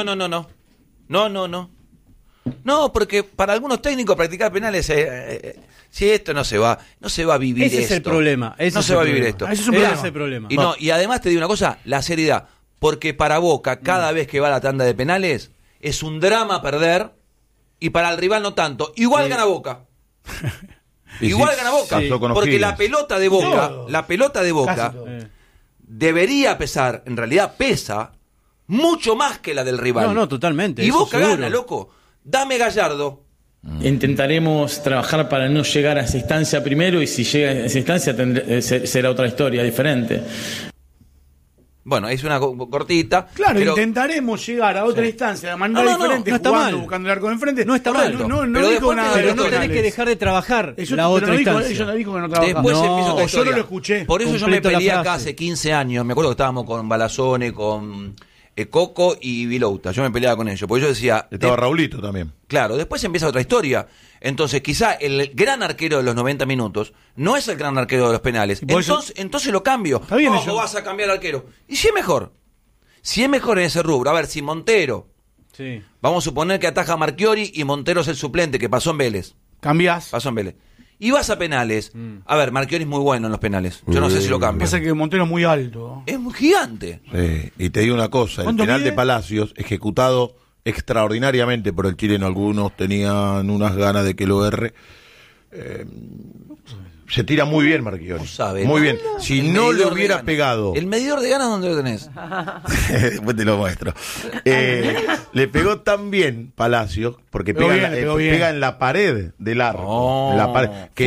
No, porque para algunos técnicos practicar penales si esto no se va a vivir esto. Ese es el problema. No se va a vivir esto. Ese es el problema. Y además te digo una cosa, la seriedad, porque para Boca cada vez que va a la tanda de penales es un drama perder y para el rival no tanto. Igual gana Boca. Igual gana Boca. Porque la pelota de Boca, debería pesar, en realidad pesa mucho más que la del rival. No, totalmente. Y Boca seguro. gana, loco. Dame Gallardo. Intentaremos trabajar para no llegar a esa instancia primero, y si llega a esa instancia será otra historia diferente. Bueno, es una cortita. Claro, pero intentaremos llegar a otra instancia de manera diferente, no está jugando, mal. buscando el arco de enfrente. No está mal. No dijo nada. Pero no tenés que dejar de trabajar la otra instancia. Ella no dijo que no trabajaba. Después empieza otra historia. Yo no lo escuché. Por eso yo me Completo la peleé acá frase. hace 15 años. Me acuerdo que estábamos con Balazone, con Coco y Vilouta. Yo me peleaba con ellos. Porque yo decía... Estaba Raulito también. Claro, después empieza otra historia. Entonces, quizá el gran arquero de los 90 minutos no es el gran arquero de los penales. Entonces lo cambio. ¿Cómo vas a cambiar arquero? ¿Y si es mejor? Si es mejor en ese rubro. A ver, si Montero... Sí. Vamos a suponer que ataja a Marchiori y Montero es el suplente, que pasó en Vélez. Cambiás. Pasó en Vélez. Y vas a penales. A ver, Marchiori es muy bueno en los penales. Yo no sé si lo cambio. Pasa que Montero es muy alto. Es muy gigante. Sí, y te digo una cosa, el penal de Palacios, ejecutado extraordinariamente por el chileno, algunos tenían unas ganas de que lo erre. Se tira muy bien Marchiori. Muy bien. Si no le hubiera pegado... ¿El medidor de ganas dónde lo tenés? Después te lo muestro. Le pegó tan bien Palacios, porque pega en la pared del arco. En la pared, que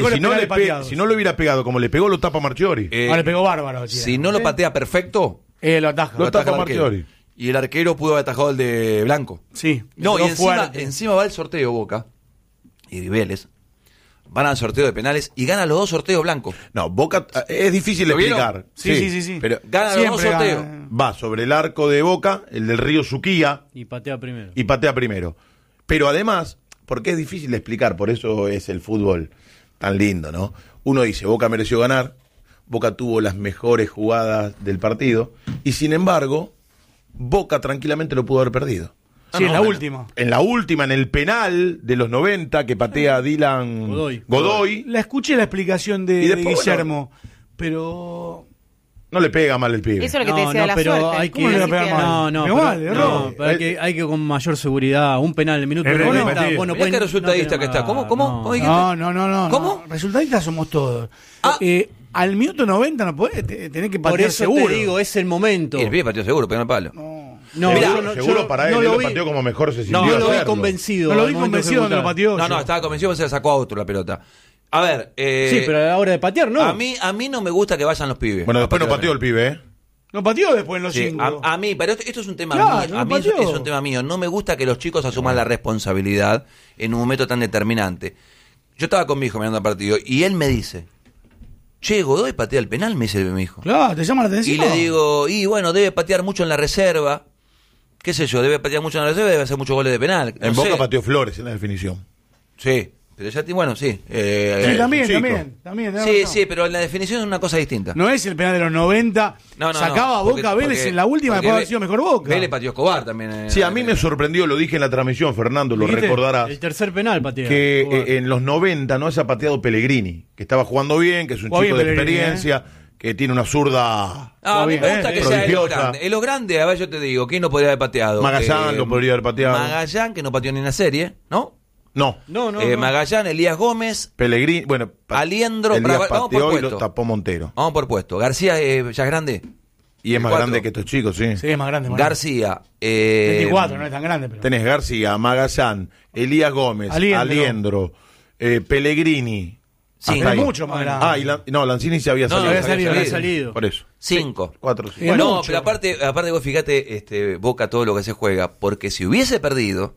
si no le hubiera pegado como le pegó, lo tapa Marchiori. Le pegó bárbaro. Si no lo patea perfecto, lo ataja. Lo tapa Marchiori. Y el arquero pudo haber atajado el de Blanco. Sí. No, y encima va el sorteo Boca y Vélez. Van al sorteo de penales y gana los dos sorteos Blanco. No, Boca es difícil de explicar. Sí. Pero gana los dos sorteos. Va sobre el arco de Boca, el del Río Suquía. Y patea primero. Pero además, porque es difícil de explicar, por eso es el fútbol tan lindo, ¿no? Uno dice, Boca mereció ganar, Boca tuvo las mejores jugadas del partido, y sin embargo, Boca tranquilamente lo pudo haber perdido. Sí, en la última. En la última, en el penal de los 90 que patea Dylan Godoy. La escuché la explicación de Guillermo, pero... No le pega mal el pibe. Eso es lo que te decía la pero suerte. hay que... ¿Cómo le va a pegar mal? Pero hay que con mayor seguridad, un penal en el minuto 90. Bueno, mirá qué resultadista que está. ¿Cómo dijiste? No. ¿Cómo? Resultadistas somos todos. Al minuto 90 no podés, tenés que patear por eso seguro. te digo, es el momento. Y el pibe pateó seguro, pegó en el palo. No, mirá, seguro para él, lo pateó como mejor se sintió. No lo vi convencido. No lo vi convencido cuando lo pateó. No, estaba convencido que se la sacó a otro la pelota. A ver, sí, pero a la hora de patear, no. A mí no me gusta que vayan los pibes. Bueno, después no pateó el pibe, ¿eh? No pateó después en los 5. A mí, pero esto es un tema mío. A mí es un tema mío. No me gusta que los chicos asuman la responsabilidad en un momento tan determinante. Yo estaba con mi hijo mirando el partido y él me dice, che, Godoy patea el penal, me dice mi hijo. Claro, te llama la atención. Y le digo, bueno, debe patear mucho en la reserva. ¿Qué sé yo? Debe patear mucho en la reserva, debe hacer muchos goles de penal. En Boca pateó Flores en la definición. Sí. Pero ya, bueno, sí. Sí, también. Sí, pero la definición es una cosa distinta. No es el penal de los 90. Sacaba a Boca Vélez en la última, después de haber sido mejor Boca. Vélez pateó Escobar también. Sí, a mí me sorprendió, lo dije en la transmisión, Fernando, lo recordarás. El tercer penal pateó. Que en los 90 no se ha pateado Pellegrini, que estaba jugando bien, que es un chico de experiencia, que tiene una zurda. Me gusta que sea en lo grande. A ver, yo te digo, ¿quién no podría haber pateado? Magallán lo podría haber pateado. Magallán, que no pateó ni una serie, ¿no? No. Magallán, Elías Gómez, Pellegrini, Aliendro, Elías vamos por puesto. Y lo tapó Montero. Vamos por puesto. García ya es grande. Y es más grande que estos chicos, sí. Sí, es más grande. García. 24, no es tan grande. Pero... Tenés García, Magallán, Elías Gómez, Aliendro, Pellegrini. Sí, mucho más grande. Lanzini se había salido. Había salido. Por eso. 5. 4. No, pero aparte vos fíjate, Boca todo lo que se juega, porque si hubiese perdido,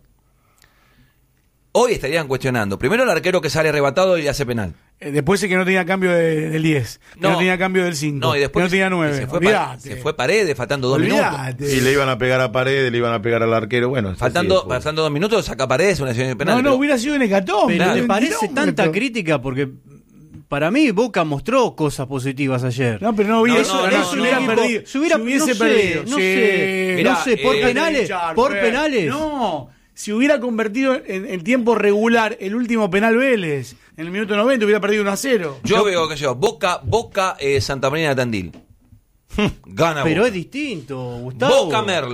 hoy estarían cuestionando. Primero el arquero que sale arrebatado y hace penal. Después es que no tenía cambio del 10. No tenía cambio del 5. No, y después que no tenía 9. Se fue Paredes faltando 2 minutos. Y le iban a pegar a Paredes, le iban a pegar al arquero. Bueno, faltando 2 minutos, saca Paredes una decisión de penal. No, hubiera sido un hecatombe. Pero ¿le parece tanta crítica? Porque para mí Boca mostró cosas positivas ayer. No, pero no vi eso. Se hubiese perdido. No sé, por penales. No. Si hubiera convertido en tiempo regular el último penal Vélez, en el minuto 90 hubiera perdido 1-0. Yo veo que Boca Santa Marina de Tandil. Gana Pero Boca. es distinto, Gustavo. Boca Merlo.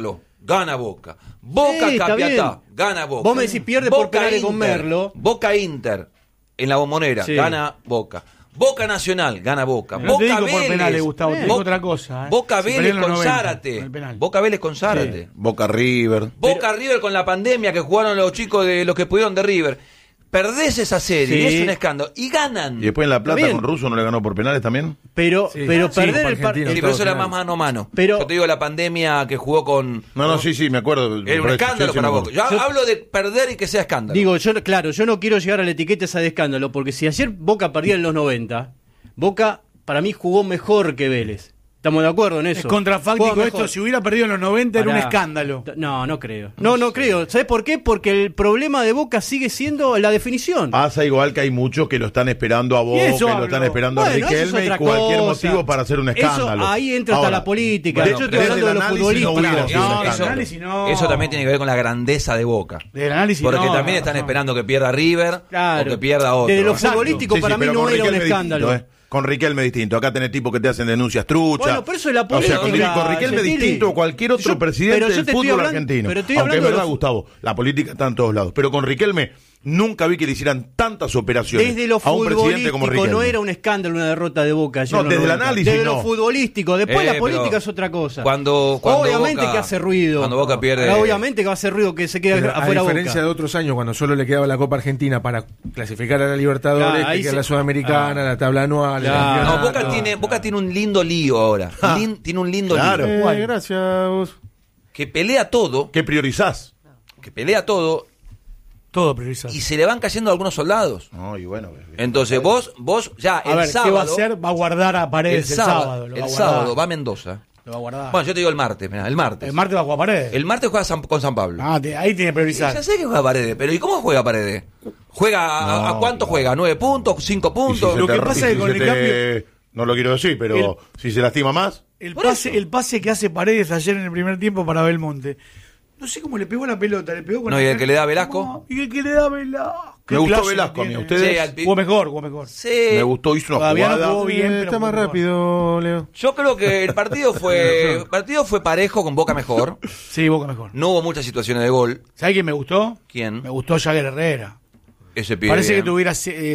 gana Boca. Boca está Capiatá, bien. gana Boca. Vos me decís pierde por penales con Merlo. Boca Inter en la Bombonera, Sí. gana Boca. Boca Nacional, gana Boca. No Boca te digo por Vélez, penales, Gustavo, te digo Bo- otra cosa. Boca Si Vélez perdieron con los 90, Zárate. con el penal. Boca Vélez con Zárate. Boca River. Boca River con la pandemia que jugaron los chicos de los que pudieron de River. Perdés esa serie, Sí. es un escándalo. Y ganan. Y después en La Plata Está bien. con Russo no le ganó por penales también. Pero Sí. pero Sí, perder por el Argentina. partido. Sí, pero eso era más mano a mano. Pero- Yo te digo la pandemia que jugó con... No, sí, me acuerdo. Era un escándalo para Boca. Yo hablo de perder y que sea escándalo. Digo, yo no quiero llegar a la etiqueta esa de escándalo, porque si ayer Boca perdía en los 90, Boca para mí jugó mejor que Vélez. ¿Estamos de acuerdo en eso? Es contrafáctico Jugó esto. mejor. Si hubiera perdido en los 90 era un Pará. escándalo. No creo. No creo. ¿Sabes por qué? Porque el problema de Boca sigue siendo la definición. Pasa igual que hay muchos que lo están esperando a Boca, Y que eso lo hablo. están esperando a Bueno, eso es Riquelme y otra cualquier cosa. motivo para hacer un escándalo. Eso, ahí entra hasta Ahora, la política. bueno, Yo estoy desde hablando de el los análisis futbolistas. no hubiera sido un No, escándalo. el análisis no. Eso también tiene que ver con la grandeza de Boca. Del análisis Porque no, también están no. esperando que pierda River Claro. o que pierda otro. Desde lo Exacto. futbolístico Sí, para mí pero no con era un Riquelme escándalo. distinto, Con Riquelme distinto. Acá tenés tipos que te hacen denuncias truchas. Bueno, pero eso es la O sea, con política, Riquelme Gentili. distinto a cualquier otro Yo- presidente pero yo del te estoy fútbol hablando- argentino. pero estoy Aunque es hablando de verdad, los- Gustavo, la política está en todos lados. Pero con Riquelme nunca vi que le hicieran tantas operaciones Desde lo a un presidente como futbolístico Riquelme. no era un escándalo una derrota de Boca. ayer No, en los desde el 90. análisis Desde no. lo futbolístico. Después la pero política es otra cosa. Cuando Obviamente Boca- que hace ruido. Cuando Boca pierde... Ahora, obviamente que va a hacer ruido que se quede Pero a afuera diferencia Boca. de otros años, cuando solo le quedaba la Copa Argentina para clasificar a la Libertadores, Ah, ahí que queda se- la Sudamericana, la tabla anual. el Claro. No, campeonato. Boca tiene un lindo lío ahora. Tiene un lindo Claro. lío. Gracias. Que pelea todo, ¿Qué priorizás? Todo priorizado. y se le van cayendo algunos soldados. No, y bueno, Entonces vos ya A el ver, sábado... ¿qué va a hacer? Va a guardar a Paredes el sábado. Lo va a el guardar. sábado va a Mendoza. Lo va a guardar. Bueno, yo te digo el martes, mirá, el martes. El martes va a jugar Paredes. El martes juega con San Pablo. Ahí tiene que priorizar. Ya sé que juega Paredes, pero ¿y cómo juega Paredes? ¿Juega a cuánto juega? ¿9 puntos? ¿5 puntos? Lo que pasa es que con el cambio- No lo quiero decir, pero si se lastima más... El pase que hace Paredes ayer en el primer tiempo para Belmonte. No sé cómo le pegó la pelota, le pegó con No, la ¿y el que le da pelota. Velasco? No, y el que le da Velasco. Me gustó clase Velasco que a mí, tiene. ¿ustedes? Sí, al pi- Jugó mejor. Sí. Me gustó, hizo una Todavía no jugada. jugó bien, pero está más jugó mejor. rápido, Leo. Yo creo que el partido fue parejo, con Boca mejor. Sí, Boca mejor. No hubo muchas situaciones de gol. ¿Sabes quién me gustó? ¿Quién? Me gustó Jagger Herrera. Ese pibe. Parece que bien. tuviera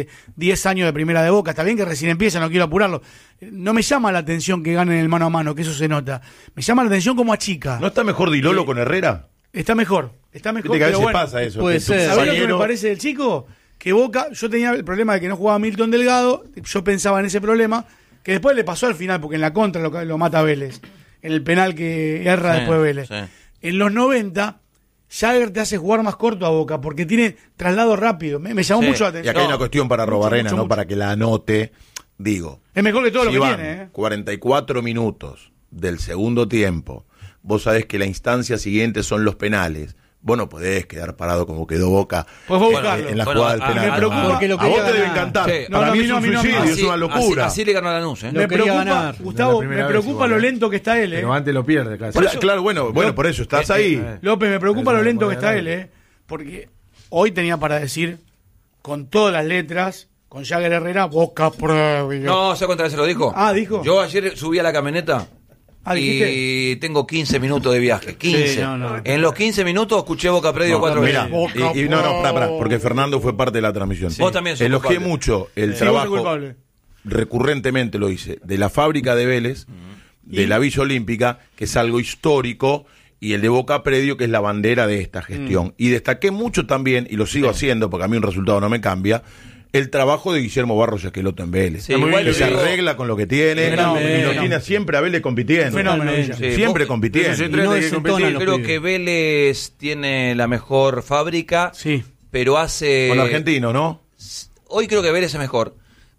10 años de primera de Boca. Está bien que recién empieza, no quiero apurarlo. No me llama la atención que ganen el mano a mano, que eso se nota. Me llama la atención como a chica. ¿No está mejor Dilolo con Herrera? Está mejor. Viste que a pero veces bueno. pasa eso. puede que tu ser. ¿Sabés lo que compañero- me parece del chico? Que Boca, yo tenía el problema de que no jugaba Milton Delgado, yo pensaba en ese problema, que después le pasó al final, porque en la contra lo mata Vélez, en el penal que erra Sí, después Vélez. sí. En los 90, Jagger te hace jugar más corto a Boca, porque tiene traslado rápido. Me llamó Sí. mucho la Y atención. acá hay una cuestión para Robarrena, mucho, ¿no? mucho. Para que la anote. Digo, Es mejor que todo lo si que van tiene, ¿eh? 44 minutos del segundo tiempo, vos sabés que la instancia siguiente son los penales. Vos no podés quedar parado como quedó Boca Pues vos buscarlo. en la Bueno, jugada del penal. me preocupa- porque lo a vos quería te debe ganar. encantar. Sí. No, Para no, mí a es mí no, un a mí no, a mí no. suicidio, es una locura. Así le ganó a Lanús, ¿eh? Lo Me quería preocupa, ganar. Gustavo, La primera me vez preocupa igual, lo ¿eh? lento que está él, ¿eh? Pero antes lo pierde casi. Claro, bueno, por eso estás ahí. López, me preocupa Eso lo no lento puede que está ganar. él, porque hoy tenía para decir, con todas las letras, con Jagger Herrera, Boca previo. No, ¿sabes cuántas veces lo dijo? Ah, ¿dijo? Yo ayer subí a la camioneta Ah, y ¿dijiste? tengo 15 minutos de viaje. 15. Sí, no. En los 15 minutos escuché Boca Predio 4 Mirá, veces. y no, pará, porque Fernando fue parte de la transmisión. Vos también sos Elogié culpable. mucho el Sí, vos sos trabajo, culpable. recurrentemente lo hice, de la fábrica de Vélez, de la Villa Olímpica, que es algo histórico, y el de Boca Predio, que es la bandera de esta gestión. Y destaqué mucho también, y lo sigo haciendo, porque a mí un resultado no me cambia, el trabajo de Guillermo Barros y Esqueloto en Vélez. Sí, igual que le se digo- arregla con lo que tiene, Fenómeno. y lo tiene siempre a Vélez compitiendo. Fenómeno, Totalmente. Siempre Sí, compitiendo. Eso se Y trata no de que desentonan competir. los Creo pibes. que Vélez tiene la mejor fábrica, Sí. pero hace... Con los argentinos, ¿no? Hoy creo que Vélez es mejor,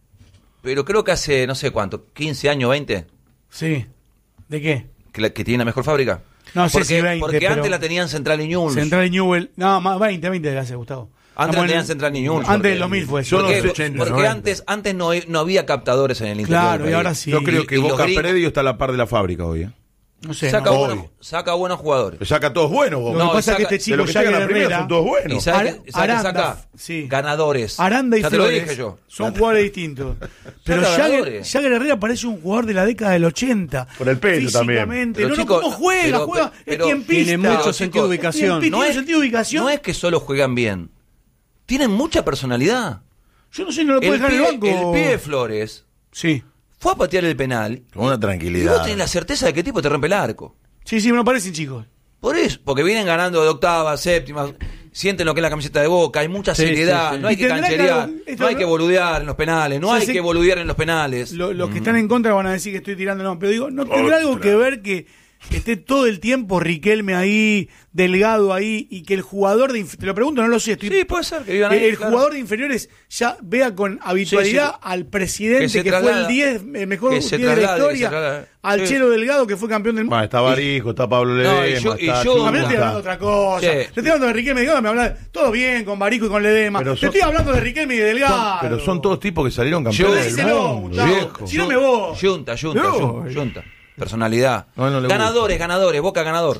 pero creo que hace, no sé cuánto, 15 años, 20, Sí. ¿De qué? que tiene la mejor fábrica. No sé porque si 20, porque pero- antes la tenían Central y Newell's. Central y Newell. No, más 20 de hace, Gustavo. Antes Estamos tenían en- Central y Newell's. Antes porque- del 2000 fue eso. Yo no Porque, sé, 80, porque 90. antes no había captadores en el interior. Claro, del y ahora país. sí. Yo creo que y los Boca gringos- Predio está a la par de la fábrica hoy. No sé, saca buenos jugadores. Saca todos buenos. Vos. Lo que pasa es que este chico Jagger Herrera son todos buenos. ¿Y saca ganadores. Aranda y ya Flores te lo dije yo. Son jugadores distintos. Pero Jagger Herrera parece un jugador de la década del 80. Por el pelo también. Pero no, ¿cómo juega? Es quien pista. Tiene mucho sentido de ubicación. No es que solo juegan bien. Tienen mucha personalidad. Yo no sé, no lo puede dejar en el banco. El pibe Flores fue a patear el penal. Con una tranquilidad. Y vos tenés la certeza de que tipo te rompe el arco. Sí, me parecen chicos. Por eso, porque vienen ganando de octava, séptima, sienten lo que es la camiseta de Boca, hay mucha seriedad, no hay que cancherear, no hay que boludear en los penales, hay que boludear en los penales. Los que están en contra van a decir que estoy tirando, no, pero digo, ¿no tendrá algo que ver que esté todo el tiempo Riquelme ahí, Delgado ahí, y que el jugador de te lo pregunto, no lo sé, sí, puede ser que vivan ahí, el jugador de inferiores ya vea con habitualidad al presidente que fue el 10, el mejor 10 de la historia, al Chelo Delgado que fue campeón del mundo. Está Barijo, está Pablo Ledesma, está Chuma. Estoy hablando de otra cosa. Le estoy hablando de Riquelme y Delgado, me habla todo bien con Barijo y con Ledesma. Le estoy hablando de Riquelme y Delgado. Pero son todos tipos que salieron campeones del mundo. Si no me voy. Junta. Personalidad. Ganadores, Boca ganador.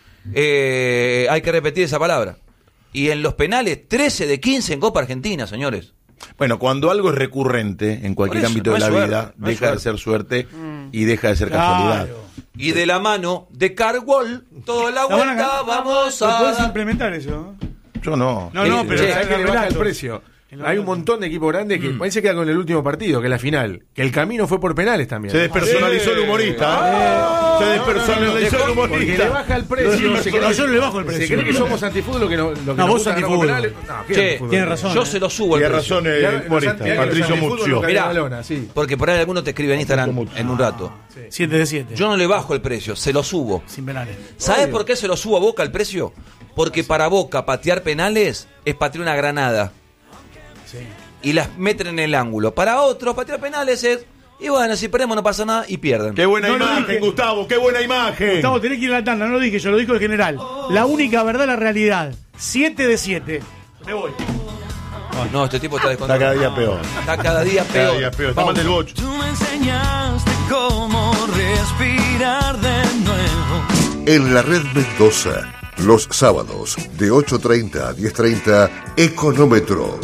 Hay que repetir esa palabra. Y en los penales, 13 de 15 en Copa Argentina, señores. Bueno, cuando algo es recurrente en cualquier ámbito de la vida, deja de ser suerte y deja de ser casualidad. Y de la mano de Carwall, toda la vuelta vamos a... ¿Puedes implementar eso? Yo no. No, pero hay que le baja el precio. Hay un montón de equipos grandes que ahí se queda con el último partido, que es la final. Que el camino fue por penales también. Se despersonalizó el humorista. Se despersonalizó el humorista. Porque le baja el precio. Yo no le bajo el precio. Se cree que somos antifútbol, lo que nos vos antifútbol. Tiene razón. Yo se lo subo el precio. Tiene razón el humorista, Patricio Muzio. Mirá, porque por ahí alguno te escribe en Instagram en un rato. 7 de 7. Yo no le bajo el precio, se lo subo. Sin penales. ¿Sabes por qué se lo subo a Boca el precio? Porque para Boca patear penales es patear una granada. Y las meten en el ángulo. Para otros, patear penales es... Y bueno, si perdemos no pasa nada y pierden. ¡Qué buena imagen, Gustavo! ¡Qué buena imagen! Gustavo, tenés que ir a la tanda, no lo dije yo, lo dijo el general. La única verdad, la realidad. 7 de 7. Me voy. No, este tipo está descontento. Está cada día peor. Está cada día peor. Está mal del bocho. Tú me enseñaste cómo respirar de nuevo. En la Red Mendoza, los sábados de 8:30 a 10:30, Económetro.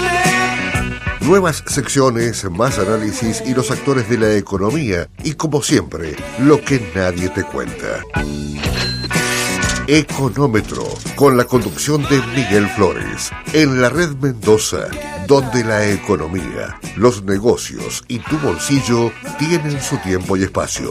Nuevas secciones, más análisis y los actores de la economía. Y como siempre, lo que nadie te cuenta. Económetro, con la conducción de Miguel Flores. En la Red Mendoza, donde la economía, los negocios y tu bolsillo tienen su tiempo y espacio.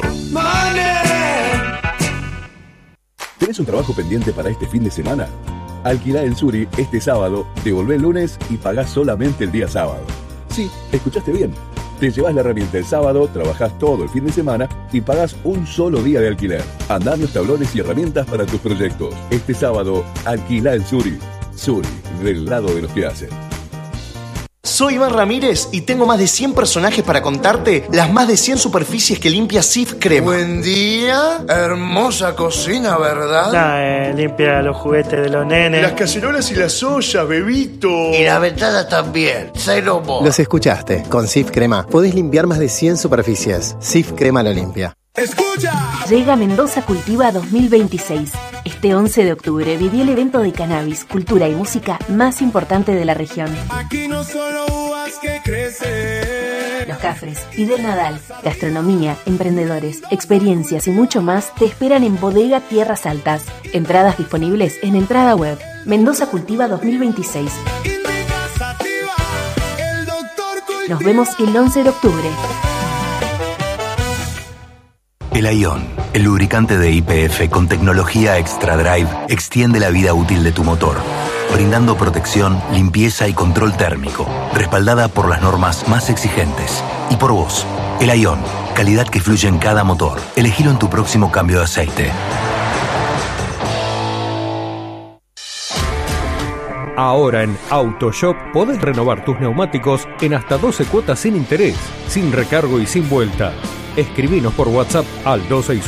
¿Tenés un trabajo pendiente para este fin de semana? Alquilá el Suri este sábado, devolvé el lunes y pagás solamente el día sábado. Sí, escuchaste bien. Te llevas la herramienta el sábado, trabajás todo el fin de semana y pagás un solo día de alquiler. Andá los tablones y herramientas para tus proyectos. Este sábado, alquilá el Suri. Suri, del lado de los que hacen. Soy Iván Ramírez y tengo más de 100 personajes para contarte las más de 100 superficies que limpia Cif Crema. Buen día, hermosa cocina, ¿verdad? Limpia los juguetes de los nenes. Las cacerolas y las ollas, bebito. Y las ventanas también, cero mo. Los escuchaste, con Cif Crema podés limpiar más de 100 superficies. Cif Crema lo limpia. ¡Escucha! Llega Mendoza Cultiva 2026. Este 11 de octubre viví el evento de cannabis, cultura y música más importante de la región. Aquí no solo uvas que crecen. Los Cafres, Fidel Nadal, gastronomía, emprendedores, experiencias y mucho más te esperan en Bodega Tierras Altas. Entradas disponibles en entrada web. Mendoza Cultiva 2026. Nos vemos el 11 de octubre. El Aion, el lubricante de YPF con tecnología Extra Drive, extiende la vida útil de tu motor, brindando protección, limpieza y control térmico, respaldada por las normas más exigentes. Y por vos, el Aion, calidad que fluye en cada motor. Elegilo en tu próximo cambio de aceite. Ahora en AutoShop podés renovar tus neumáticos en hasta 12 cuotas sin interés, sin recargo y sin vuelta. Escribinos por WhatsApp al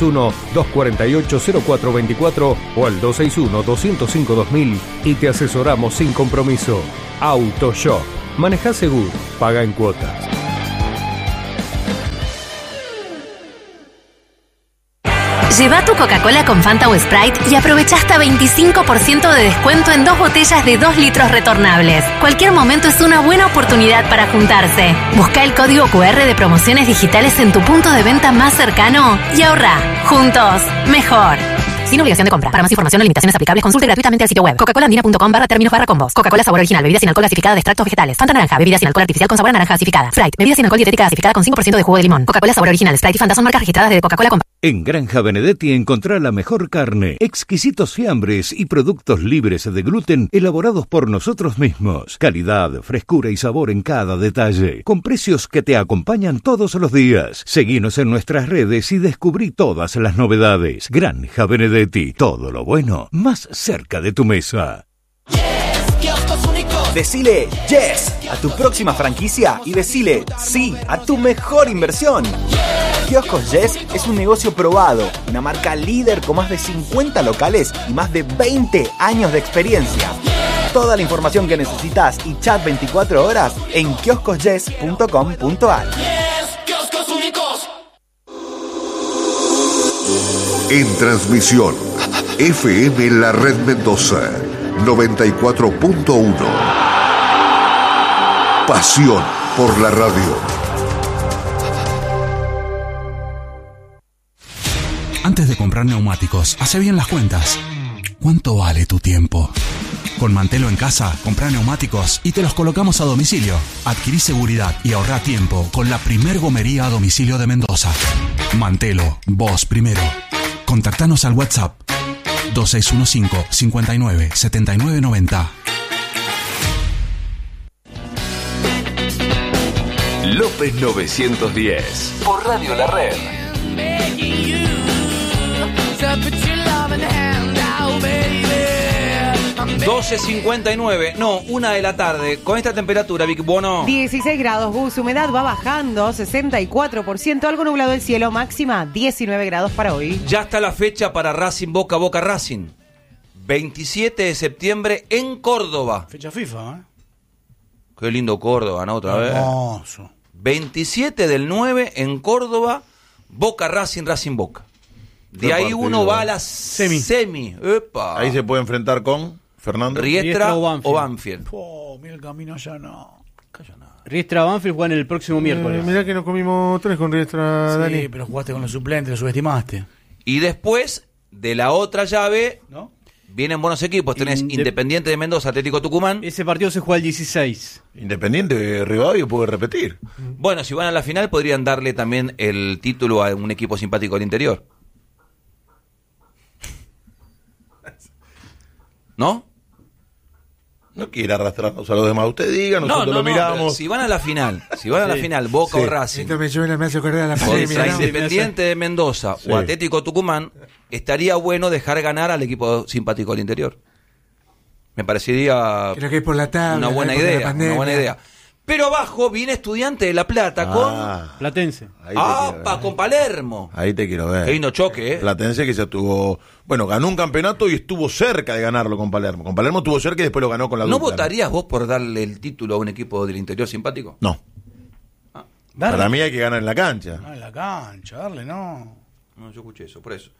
261-248-0424 o al 261-205-2000 y te asesoramos sin compromiso. AutoShop. Maneja seguro. Paga en cuotas. Lleva tu Coca-Cola con Fanta o Sprite y aprovecha hasta 25% de descuento en 2 botellas de 2 litros retornables. Cualquier momento es una buena oportunidad para juntarse. Busca el código QR de promociones digitales en tu punto de venta más cercano y ahorra. Juntos, mejor. Sin obligación de compra. Para más información o limitaciones aplicables, consulte gratuitamente el sitio web coca-colaandina.com/términos/combos. Coca-Cola sabor original, bebida sin alcohol gasificada de extractos vegetales. Fanta naranja, bebida sin alcohol artificial con sabor a naranja gasificada. Sprite, bebida sin alcohol dietética gasificada con 5% de jugo de limón. Coca-Cola sabor original, Sprite y Fanta son marcas registradas de Coca-Cola. En Granja Benedetti encontrá la mejor carne, exquisitos fiambres y productos libres de gluten elaborados por nosotros mismos. Calidad, frescura y sabor en cada detalle, con precios que te acompañan todos los días. Seguinos en nuestras redes y descubrí todas las novedades. Granja Benedetti, todo lo bueno más cerca de tu mesa. Decile yes a tu próxima franquicia y decile sí a tu mejor inversión. Kioscos Yes es un negocio probado, una marca líder con más de 50 locales y más de 20 años de experiencia. Toda la información que necesitas y chat 24 horas en kioscosyes.com.ar. En transmisión, FM La Red Mendoza, 94.1. Pasión por la radio. Antes de comprar neumáticos, hace bien las cuentas. ¿Cuánto vale tu tiempo? Con Mantelo en casa, comprá neumáticos y te los colocamos a domicilio. Adquirí seguridad y ahorrá tiempo con la primer gomería a domicilio de Mendoza. Mantelo, vos primero. Contactanos al WhatsApp 2615 59 79 90. López 910 por Radio La Red. 12:59, no, 1 de la tarde. Con esta temperatura, Vic Bono. 16 grados, Gus, humedad va bajando, 64%, algo nublado el cielo, máxima 19 grados para hoy. Ya está la fecha para Racing Boca, Boca Racing. 27 de septiembre en Córdoba. Fecha FIFA, ¿eh? Qué lindo Córdoba, ¿no? Otra vez. Hermoso. 27 del 9 en Córdoba, Boca Racing, Racing Boca. De ahí uno va a la semi. Epa. Ahí se puede enfrentar con Fernando Riestra o Banfield. Mira el camino ya no. Riestra Banfield juegan el próximo miércoles. Mirá que nos comimos 3 con Riestra, Dani. Sí, pero jugaste con los suplentes, lo subestimaste. Y después de la otra llave, ¿no? Vienen buenos equipos. Tenés Independiente de Mendoza, Atlético Tucumán. Ese partido se juega el 16. Independiente de Rivadavia puede repetir. Bueno, si van a la final podrían darle también el título a un equipo simpático del interior. ¿No? No quiere arrastrarnos a los demás. Usted diga, nosotros lo miramos. Si van a la final, Boca o Racing, me hace acordar a la contra Independiente de Mendoza o Atlético Tucumán, estaría bueno dejar ganar al equipo simpático del interior. Me parecería creo que es por la tabla, una buena idea. Pero abajo viene Estudiante de La Plata con Platense. Con Palermo. Ahí te quiero ver. Qué lindo choque, Platense que ya tuvo, ganó un campeonato y estuvo cerca de ganarlo con Palermo. Con Palermo estuvo cerca y después lo ganó con la dupla. ¿No votarías vos por darle el título a un equipo del interior simpático? No. Para mí hay que ganar en la cancha. No, en la cancha, darle, no. No, yo escuché eso, por eso.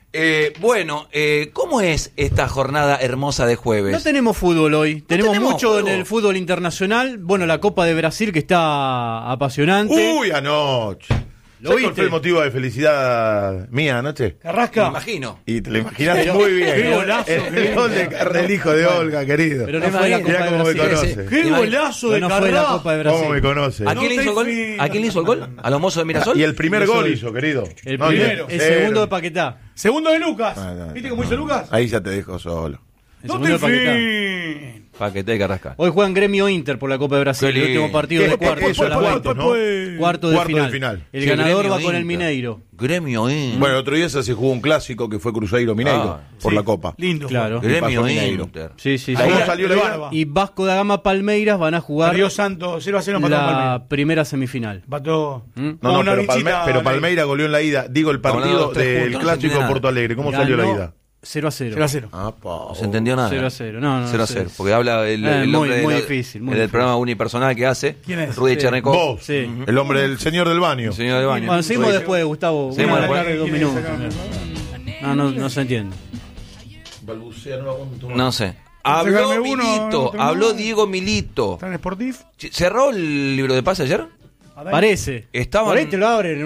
¿Cómo es esta jornada hermosa de jueves? No tenemos fútbol hoy. Tenemos mucho fútbol en el fútbol internacional. Bueno, la Copa de Brasil que está apasionante. Uy, anoche. ¿Sabes cuál fue el motivo de felicidad mía anoche? Carrasca. Me imagino. Y te lo imaginas muy bien. Qué golazo. El gol del hijo de Olga, querido. Pero no fue la Copa de Brasil. Me conoce. Qué golazo de Carrasca. No fue la Copa de Brasil. ¿Cómo me conoce? ¿A quién le hizo el gol? ¿A quién le hizo el gol? ¿A los mozos de Mirasol? Y el primer gol hizo, querido. El primero. El segundo de Paquetá. Segundo de Lucas. ¿Viste cómo hizo Lucas? Ahí ya te dejo solo. No te fin. Paquetá y Carrascal. Hoy juegan Gremio Inter por la Copa de Brasil. El último partido de cuarto de final. El ganador va con el Mineiro. Gremio Inter. Bueno, el otro día se jugó un clásico que fue Cruzeiro Mineiro por la Copa. Lindo. Claro. Gremio Inter. Sí. ¿Cómo salió la ida? Y Vasco da Gama Palmeiras van a jugar Río Santo 0-0 la primera semifinal. Pató. No, pero Palmeiras goleó en la ida. Digo, el partido del clásico de Porto Alegre. ¿Cómo salió la ida? 0-0. No se entendió nada. 0-0. No, 0-0. Porque habla el hombre muy difícil. del programa unipersonal que hace. ¿Quién es? Rudy Chernekov. Vos. Sí. El hombre del señor del baño. El señor del baño. Bueno, seguimos después, Gustavo. Seguimos después. 2 minutos. No se entiende. Balbucea, no aguanto más. No sé. Habló Milito, habló Diego Milito. ¿Está en Sportif? ¿Cerró el libro de pase ayer? Parece. Estaban... Por ahí te lo abren